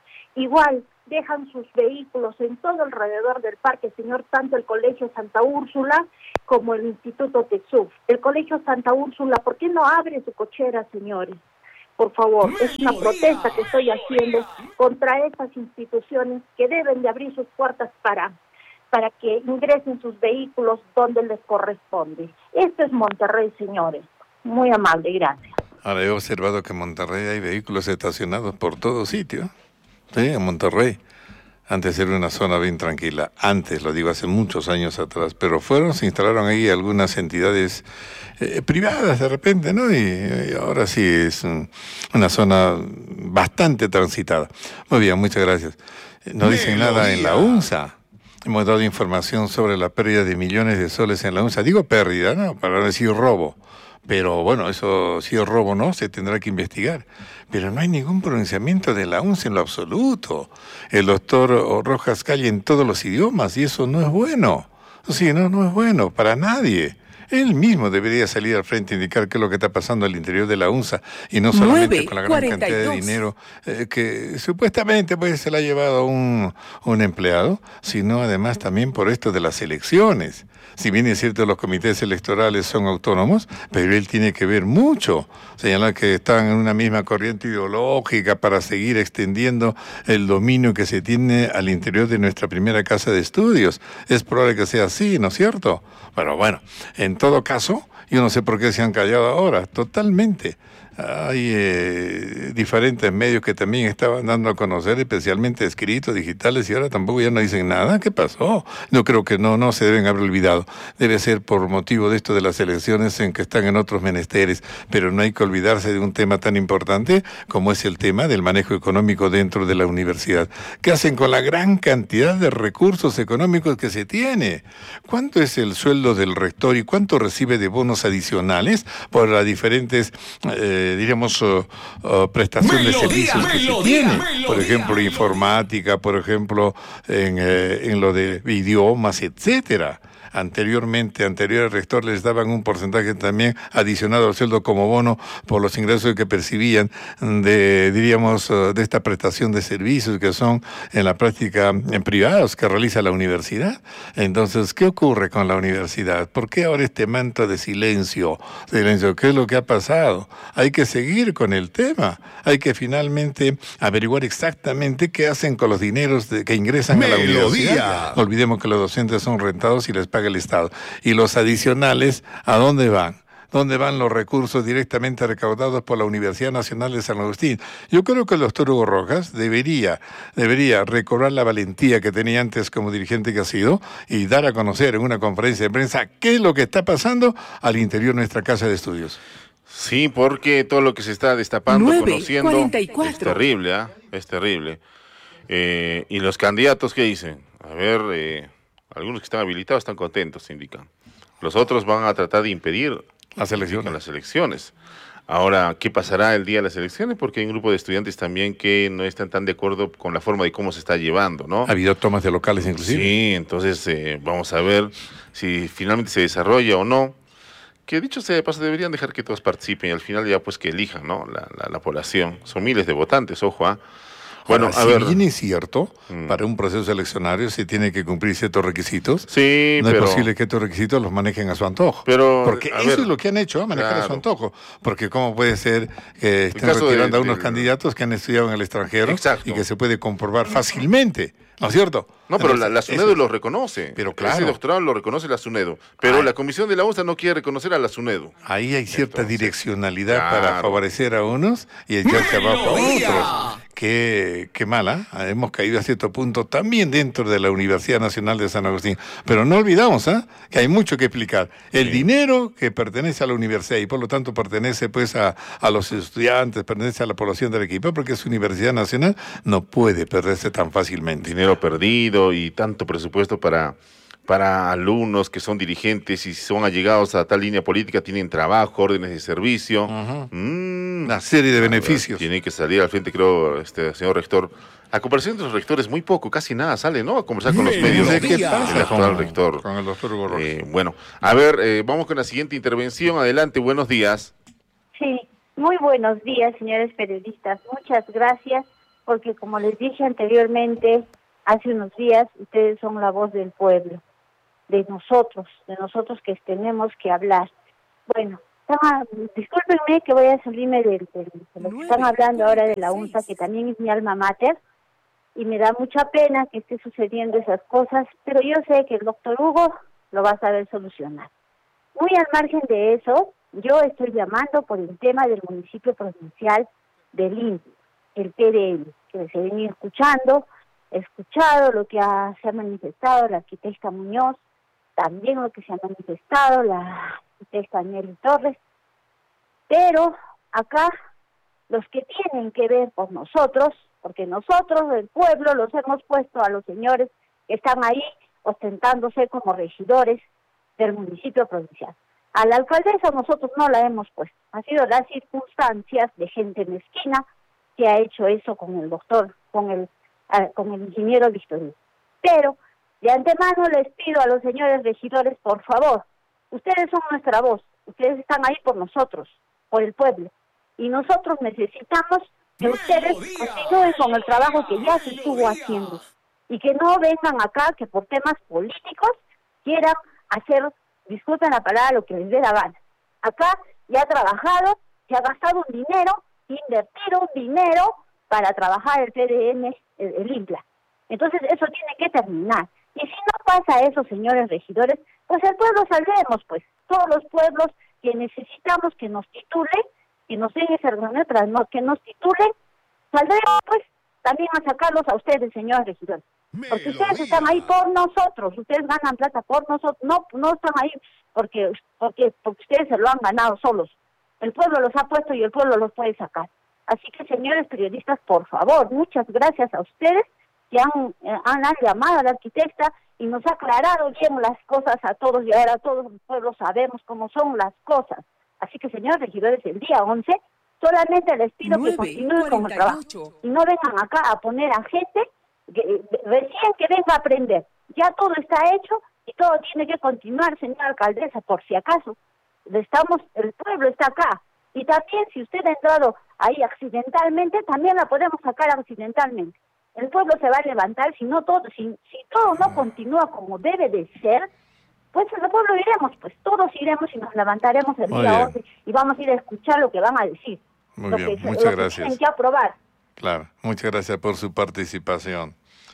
Igual, dejan sus vehículos en todo alrededor del parque, señor, tanto el Colegio Santa Úrsula como el Instituto Texuf. El Colegio Santa Úrsula, ¿por qué no abre su cochera, señores? Por favor, es una protesta que estoy haciendo contra estas instituciones que deben de abrir sus puertas para, para que ingresen sus vehículos donde les corresponde. Esto es Monterrey, señores. Muy amable, gracias. Ahora, he observado que en Monterrey hay vehículos estacionados por todo sitio. Sí, en Monterrey. Antes era una zona bien tranquila. Antes, lo digo, hace muchos años atrás. Pero fueron, se instalaron ahí algunas entidades eh, privadas de repente, ¿no? Y, y ahora sí es un, una zona bastante transitada. Muy bien, muchas gracias. No dicen nada en la UNSA. Hemos dado información sobre la pérdida de millones de soles en la UNSA. Digo pérdida, ¿no? Para no decir robo. Pero bueno, eso si es robo no, se tendrá que investigar. Pero no hay ningún pronunciamiento de la UNSA en lo absoluto. El doctor Rojas Calle en todos los idiomas y eso no es bueno. Sí, no, no es bueno para nadie. Él mismo debería salir al frente e indicar qué es lo que está pasando al interior de la UNSA y no solamente con la gran cantidad de dinero eh, que supuestamente pues, se la ha llevado un, un empleado, sino además también por esto de las elecciones. Si bien es cierto los comités electorales son autónomos, pero él tiene que ver mucho. Señalar que están en una misma corriente ideológica para seguir extendiendo el dominio que se tiene al interior de nuestra primera casa de estudios. Es probable que sea así, ¿no es cierto? Pero bueno, en todo caso, yo no sé por qué se han callado ahora, totalmente. Hay eh, diferentes medios que también estaban dando a conocer, especialmente escritos, digitales, y ahora tampoco ya no dicen nada. ¿Qué pasó? No creo que no, no se deben haber olvidado. Debe ser por motivo de esto de las elecciones en que están en otros menesteres, pero no hay que olvidarse de un tema tan importante como es el tema del manejo económico dentro de la universidad. ¿Qué hacen con la gran cantidad de recursos económicos que se tiene? ¿Cuánto es el sueldo del rector y cuánto recibe de bonos adicionales por las diferentes eh, diríamos, uh, uh, prestación melodía, de servicios que melodía, se tiene? Melodía. Por ejemplo, informática, por ejemplo, en, eh, en lo de idiomas, etcétera. Anteriormente, anteriores rector les daban un porcentaje también adicionado al sueldo como bono por los ingresos que percibían de, diríamos, de esta prestación de servicios que son en la práctica en privados que realiza la universidad. Entonces, ¿qué ocurre con la universidad? ¿Por qué ahora este manto de silencio? Silencio, ¿qué es lo que ha pasado? Hay que seguir con el tema. Hay que finalmente averiguar exactamente qué hacen con los dineros de, que ingresan Melodía. a la universidad. No olvidemos que los docentes son rentados y les paga el Estado. Y los adicionales, ¿a dónde van? ¿Dónde van los recursos directamente recaudados por la Universidad Nacional de San Agustín? Yo creo que el doctor Hugo Rojas debería, debería recobrar la valentía que tenía antes como dirigente que ha sido y dar a conocer en una conferencia de prensa qué es lo que está pasando al interior de nuestra casa de estudios. Sí, porque todo lo que se está destapando, conociendo, es terrible, ¿ah? ¿eh? Es terrible. Eh, ¿Y los candidatos qué dicen? A ver... Eh... Algunos que están habilitados están contentos, indican. Los otros van a tratar de impedir las elecciones. las elecciones. Ahora, ¿qué pasará el día de las elecciones? Porque hay un grupo de estudiantes también que no están tan de acuerdo con la forma de cómo se está llevando, ¿no? Ha habido tomas de locales inclusive. Sí, entonces eh, vamos a ver si finalmente se desarrolla o no. Que dicho sea de paso, deberían dejar que todos participen y al final ya pues que elijan, ¿no? La, la, la población. Son miles de votantes, ojo, ¿ah? ¿eh? Bueno, Ahora, a si ver. bien es cierto, mm. para un proceso eleccionario se tiene que cumplir ciertos requisitos. Sí, no pero... es posible que estos requisitos los manejen a su antojo. Pero, porque eso ver. es lo que han hecho, ¿eh? manejar claro. a su antojo. Porque cómo puede ser que estén retirando de, a unos de... candidatos que han estudiado en el extranjero Exacto. y que se puede comprobar fácilmente, ¿no es cierto? No, pero la, la SUNEDO lo reconoce. Pero claro. Ese doctorado lo reconoce la SUNEDO. Pero Ay. la Comisión de la UNSA no quiere reconocer a la SUNEDO. Ahí hay cierta Entonces, direccionalidad claro. para favorecer a unos y echarse abajo a otros. Qué, qué mala. Hemos caído a cierto punto también dentro de la Universidad Nacional de San Agustín. Pero no olvidamos ¿eh? que hay mucho que explicar. El sí. dinero que pertenece a la universidad y por lo tanto pertenece pues a, a los estudiantes, pertenece a la población del equipo, porque es Universidad Nacional, no puede perderse tan fácilmente. Dinero perdido y tanto presupuesto para, para alumnos que son dirigentes y son allegados a tal línea política, tienen trabajo, órdenes de servicio. Uh-huh. mm, Una serie de beneficios. Tiene que salir al frente, creo, este señor rector. A comparación de los rectores, muy poco, casi nada sale, ¿no? A conversar con los medios. ¿Qué pasa el actual con, rector. Con el doctor Hugo Rojas? Eh, bueno, a ver, eh, vamos con la siguiente intervención. Adelante, buenos días. Sí, muy buenos días, señores periodistas. Muchas gracias, porque como les dije anteriormente, hace unos días, ustedes son la voz del pueblo, de nosotros, de nosotros que tenemos que hablar. Bueno, ah, discúlpenme que voy a salirme de, de, de lo que están hablando ahora de la UNSA, que también es mi alma mater, y me da mucha pena que esté sucediendo esas cosas, pero yo sé que el doctor Hugo lo va a saber solucionar. Muy al margen de eso, yo estoy llamando por el tema del municipio provincial de Lima, el P D L, que se venía escuchando, he escuchado lo que ha, se ha manifestado la arquitecta Muñoz, también lo que se ha manifestado la arquitecta Nelly Torres, pero acá los que tienen que ver por nosotros, porque nosotros, el pueblo, los hemos puesto a los señores que están ahí ostentándose como regidores del municipio provincial. A la alcaldesa nosotros no la hemos puesto, ha sido las circunstancias de gente mezquina que ha hecho eso con el doctor, con el, uh, con el ingeniero Victorino. Pero de antemano les pido a los señores regidores, por favor, ustedes son nuestra voz, ustedes están ahí por nosotros, por el pueblo, y nosotros necesitamos que ustedes continúen con el trabajo que ya se estuvo haciendo, y que no vengan acá que por temas políticos quieran hacer, disculpen la palabra, lo que les dé la gana. Acá ya ha trabajado, se ha gastado un dinero, invertido un dinero para trabajar el P D M, el, el INPLA. Entonces eso tiene que terminar. Y si no pasa eso, señores regidores, pues el pueblo saldremos, pues, todos los pueblos que necesitamos que nos titulen, que nos den ese reunión, que nos titulen, saldremos, pues, también a sacarlos a ustedes, señores regidores. Porque ustedes están ahí por nosotros, ustedes ganan plata por nosotros, no no están ahí porque, porque, porque ustedes se lo han ganado solos. El pueblo los ha puesto y el pueblo los puede sacar. Así que, señores periodistas, por favor, muchas gracias a ustedes que han, eh, han, han llamado a la arquitecta y nos ha aclarado bien las cosas a todos, y ahora todos los pueblos sabemos cómo son las cosas. Así que, señores regidores, el día once, solamente les pido que continúen con el trabajo y no vengan acá a poner a gente que, recién que venga a aprender. Ya todo está hecho y todo tiene que continuar, señora alcaldesa, por si acaso. Estamos, el pueblo está acá. Y también, si usted ha entrado ahí accidentalmente, también la podemos sacar accidentalmente. El pueblo se va a levantar, si no todo, si, si todo no continúa como debe de ser, pues el pueblo iremos, pues todos iremos y nos levantaremos el Muy día bien. once y vamos a ir a escuchar lo que van a decir. Muy lo bien, que, muchas lo que gracias. tienen que aprobar. Claro, muchas gracias por su participación.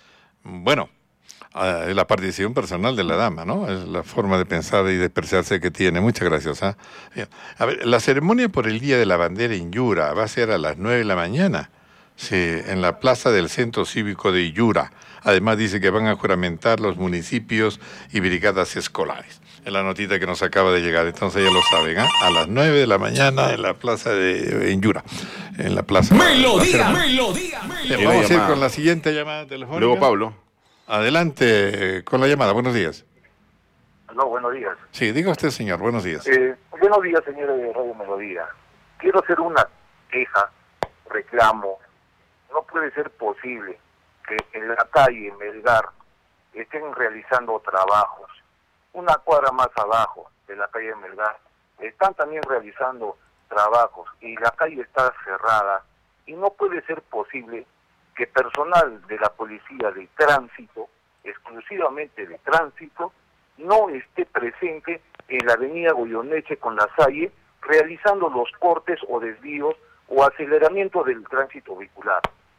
Bueno, ah, es la participación personal de la dama, ¿no? Es la forma de pensar y de expresarse que tiene. Muchas gracias. ¿ah? Bien. A ver, la ceremonia por el Día de la Bandera en Yura va a ser a las nueve de la mañana. Sí, en la plaza del Centro Cívico de Yura. Además dice que van a juramentar los municipios y brigadas escolares. Es la notita que nos acaba de llegar, entonces ya lo saben, ¿eh? A las nueve de la mañana en la plaza de en Yura. En la plaza. Melodía, la melodía, Bien, vamos a ir con la siguiente llamada telefónica. Luego Pablo. Adelante eh, con la llamada, buenos días. No, buenos días. Sí, diga usted, señor, buenos días. Eh, buenos días, señores de Radio Melodía. Quiero hacer una queja, reclamo. No puede ser posible que en la calle Melgar estén realizando trabajos. Una cuadra más abajo de la calle Melgar están también realizando trabajos y la calle está cerrada y no puede ser posible que personal de la policía de tránsito, exclusivamente de tránsito, no esté presente en la avenida Goyoneche con la Salle realizando los cortes o desvíos o aceleramiento del tránsito vehicular.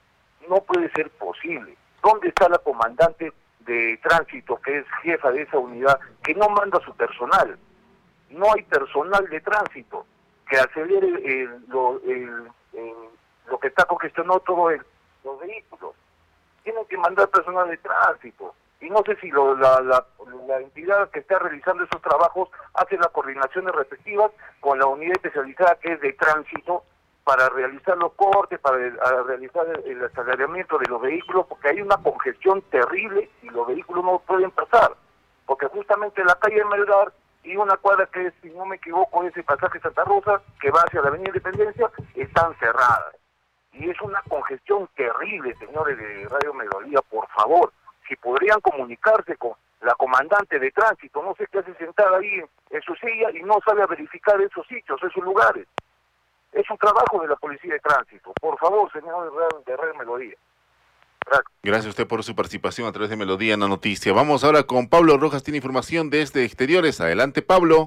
No puede ser posible. ¿Dónde está la comandante de tránsito, que es jefa de esa unidad, que no manda a su personal? No hay personal de tránsito que acelere el, lo, el, el, lo que está congestionado todo el, los vehículos. Tienen que mandar personal de tránsito. Y no sé si lo, la, la, la entidad que está realizando esos trabajos hace las coordinaciones respectivas con la unidad especializada que es de tránsito para realizar los cortes, para a realizar el, el aceleramiento de los vehículos, porque hay una congestión terrible y los vehículos no pueden pasar. porque justamente la calle Melgar y una cuadra que, si no me equivoco, ese pasaje Santa Rosa, que va hacia la Avenida Independencia, están cerradas. Y es una congestión terrible, señores de Radio Melodía, por favor, si podrían comunicarse con la comandante de tránsito, no sé qué hace sentada ahí en, en su silla y no sabe verificar esos sitios, esos lugares. Es un trabajo de la policía de tránsito. Por favor, señores de Radio, de Radio Melodía. Gracias. Gracias a usted por su participación a través de Melodía en la Noticia. Vamos ahora con Pablo Rojas, tiene información desde exteriores. Adelante, Pablo.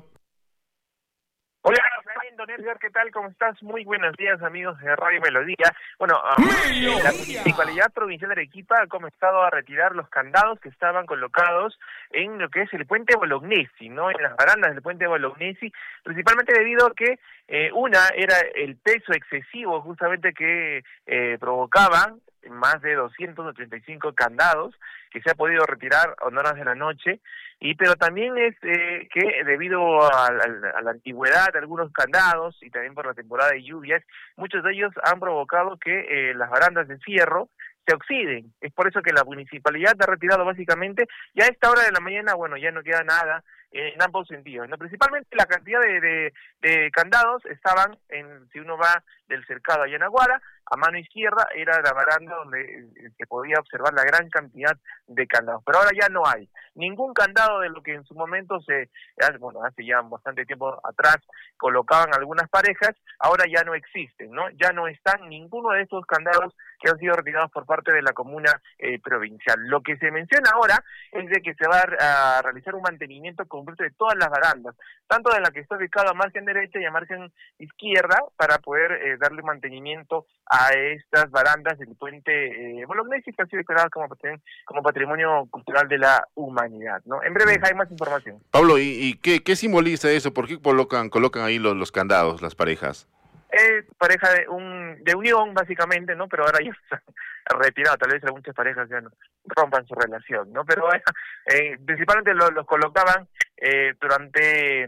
Hola, don Edgar, ¿qué tal? ¿Cómo estás? Muy buenos días, amigos de Radio Melodía. Bueno, uh, la Municipalidad Provincial de Arequipa ha comenzado a retirar los candados que estaban colocados en lo que es el puente Bolognesi, ¿no? En las barandas del puente Bolognesi, principalmente debido a que eh, una era el peso excesivo justamente que eh, provocaba más de doscientos ochenta y cinco candados que se ha podido retirar en horas de la noche, y pero también es eh, que debido a, a, a la antigüedad de algunos candados y también por la temporada de lluvias, muchos de ellos han provocado que eh, las barandas de fierro se oxiden. Es por eso que la municipalidad ha retirado básicamente, ya a esta hora de la mañana, bueno, ya no queda nada eh, en ambos sentidos, ¿no? Principalmente la cantidad de, de, de candados estaban en, si uno va del cercado a Yanaguara, a mano izquierda era la baranda donde se podía observar la gran cantidad de candados, pero ahora ya no hay ningún candado de lo que en su momento se, bueno, hace ya bastante tiempo atrás colocaban algunas parejas, ahora ya no existen, ¿no? Ya no están ninguno de estos candados que han sido retirados por parte de la comuna eh, provincial. Lo que se menciona ahora es de que se va a, a realizar un mantenimiento completo de todas las barandas, tanto de la que está ubicada a margen derecha y a margen izquierda, para poder eh, darle mantenimiento a estas barandas del puente eh, Bolognesi, que han sido declaradas como, como patrimonio cultural de la humanidad, ¿no? En breve hay más información. Pablo, ¿y, y qué, qué simboliza eso? ¿Por qué colocan, colocan ahí los, los candados, las parejas? Es pareja de un de unión, básicamente, ¿no? Pero ahora ya se han retirado, tal vez muchas parejas ya no rompan su relación, ¿no? Pero bueno, eh, principalmente los, los colocaban eh, durante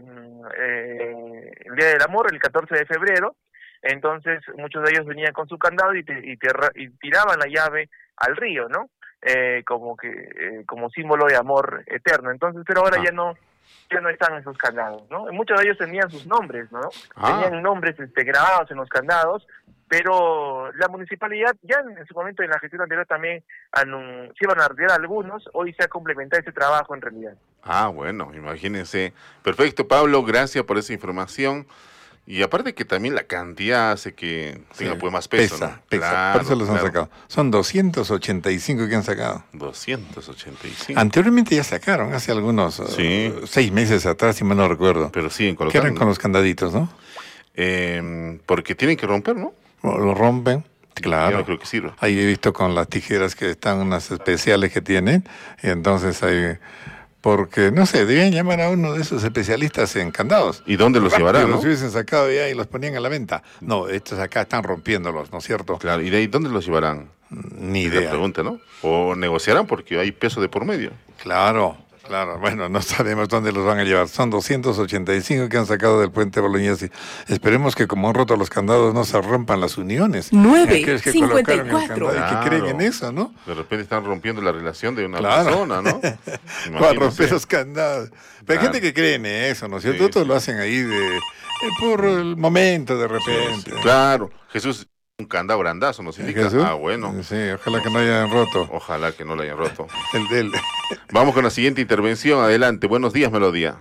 eh, el Día del Amor, el catorce de febrero. Entonces muchos de ellos venían con su candado y, te, y, te, y tiraban la llave al río, ¿no? Eh, como que eh, como símbolo de amor eterno. Entonces, pero ahora ah. ya no ya no están esos candados, ¿no? Muchos de ellos tenían sus nombres, ¿no? Ah. Tenían nombres este, grabados en los candados, pero la municipalidad ya en su momento, en la gestión anterior también anun- se iban a retirar algunos, hoy se ha complementado ese trabajo en realidad. Ah, bueno, imagínense. Perfecto, Pablo, gracias por esa información. Y aparte que también la cantidad hace que tenga sí, pues más peso, pesa, ¿no? Pesa, claro, por eso los claro. han sacado. Son doscientos ochenta y cinco que han sacado. doscientos ochenta y cinco. Anteriormente ya sacaron, hace algunos sí. uh, seis meses atrás, si mal no recuerdo. Pero siguen colocando. ¿Qué eran con los candaditos, no? Eh, porque tienen que romper, ¿no? Lo rompen. Claro. Yo no creo que sirva. Ahí he visto con las tijeras que están unas especiales que tienen, y entonces hay... Porque, no sé, debían llamar a uno de esos especialistas en candados. ¿Y dónde los llevarán, no? Los hubiesen sacado ya y los ponían a la venta. No, estos acá están rompiéndolos, ¿no es cierto? Claro, ¿y de ahí dónde los llevarán? Ni idea. La pregunta, ¿no? O negociarán porque hay peso de por medio. Claro, claro. Bueno, no sabemos dónde los van a llevar. Son doscientos ochenta y cinco que han sacado del puente Bolognesi. Esperemos que como han roto los candados no se rompan las uniones. nueve cincuenta y cuatro. Claro. Que creen en eso, ¿no? De repente están rompiendo la relación de una claro. persona, ¿no? Para romper los candados. Pero claro. Hay gente que cree en eso, ¿no es cierto? Sí, Todos sí. lo hacen ahí de, de por el momento, de repente. Sí, sí. Claro. Jesús, un candado grandazo, ¿no significa? ¿Jesús? Ah, bueno. Sí, ojalá que no hayan roto. Ojalá que no lo hayan roto. el de él. Vamos con la siguiente intervención. Adelante. Buenos días, Melodía.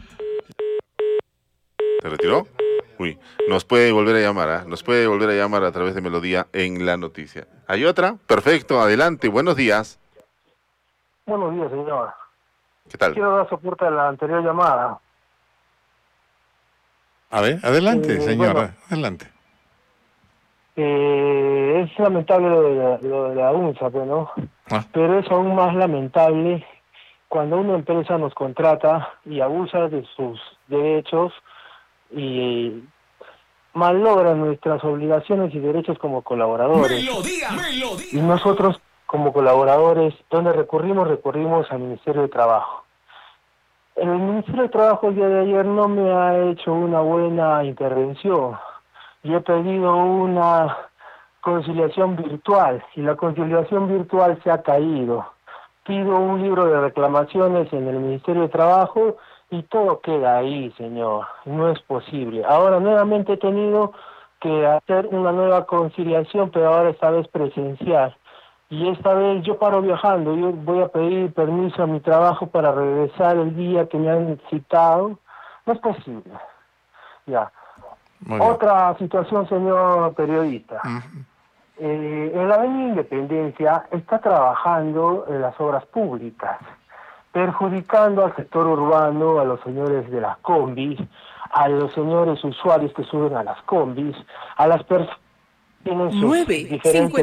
¿Se retiró? Uy, nos puede volver a llamar, ¿eh? Nos puede volver a llamar a través de Melodía en la noticia. ¿Hay otra? Perfecto, adelante. Buenos días. Buenos días, señor. ¿Qué tal? Quiero dar soporte a la anterior llamada. A ver, adelante, eh, señora, bueno, adelante. Eh, es lamentable lo de la, lo de la UNSA, pues, ¿no? Ah. Pero es aún más lamentable cuando una empresa nos contrata y abusa de sus derechos y malogra nuestras obligaciones y derechos como colaboradores. Melodía, melodía. Y nosotros, como colaboradores, ¿dónde recurrimos? Recurrimos al Ministerio de Trabajo. El Ministerio de Trabajo el día de ayer no me ha hecho una buena intervención. Yo he pedido una conciliación virtual y la conciliación virtual se ha caído. pido un libro de reclamaciones en el Ministerio de Trabajo y todo queda ahí, señor. No es posible. Ahora nuevamente he tenido que hacer una nueva conciliación, pero ahora esta vez presencial. Y esta vez yo paro viajando, yo voy a pedir permiso a mi trabajo para regresar el día que me han citado. No es posible. Ya. Otra situación, señor periodista. Uh-huh. eh, en la Avenida Independencia está trabajando en las obras públicas, perjudicando al sector urbano, a los señores de las combis, a los señores usuarios que suben a las combis, a las personas que tienen sus diferentes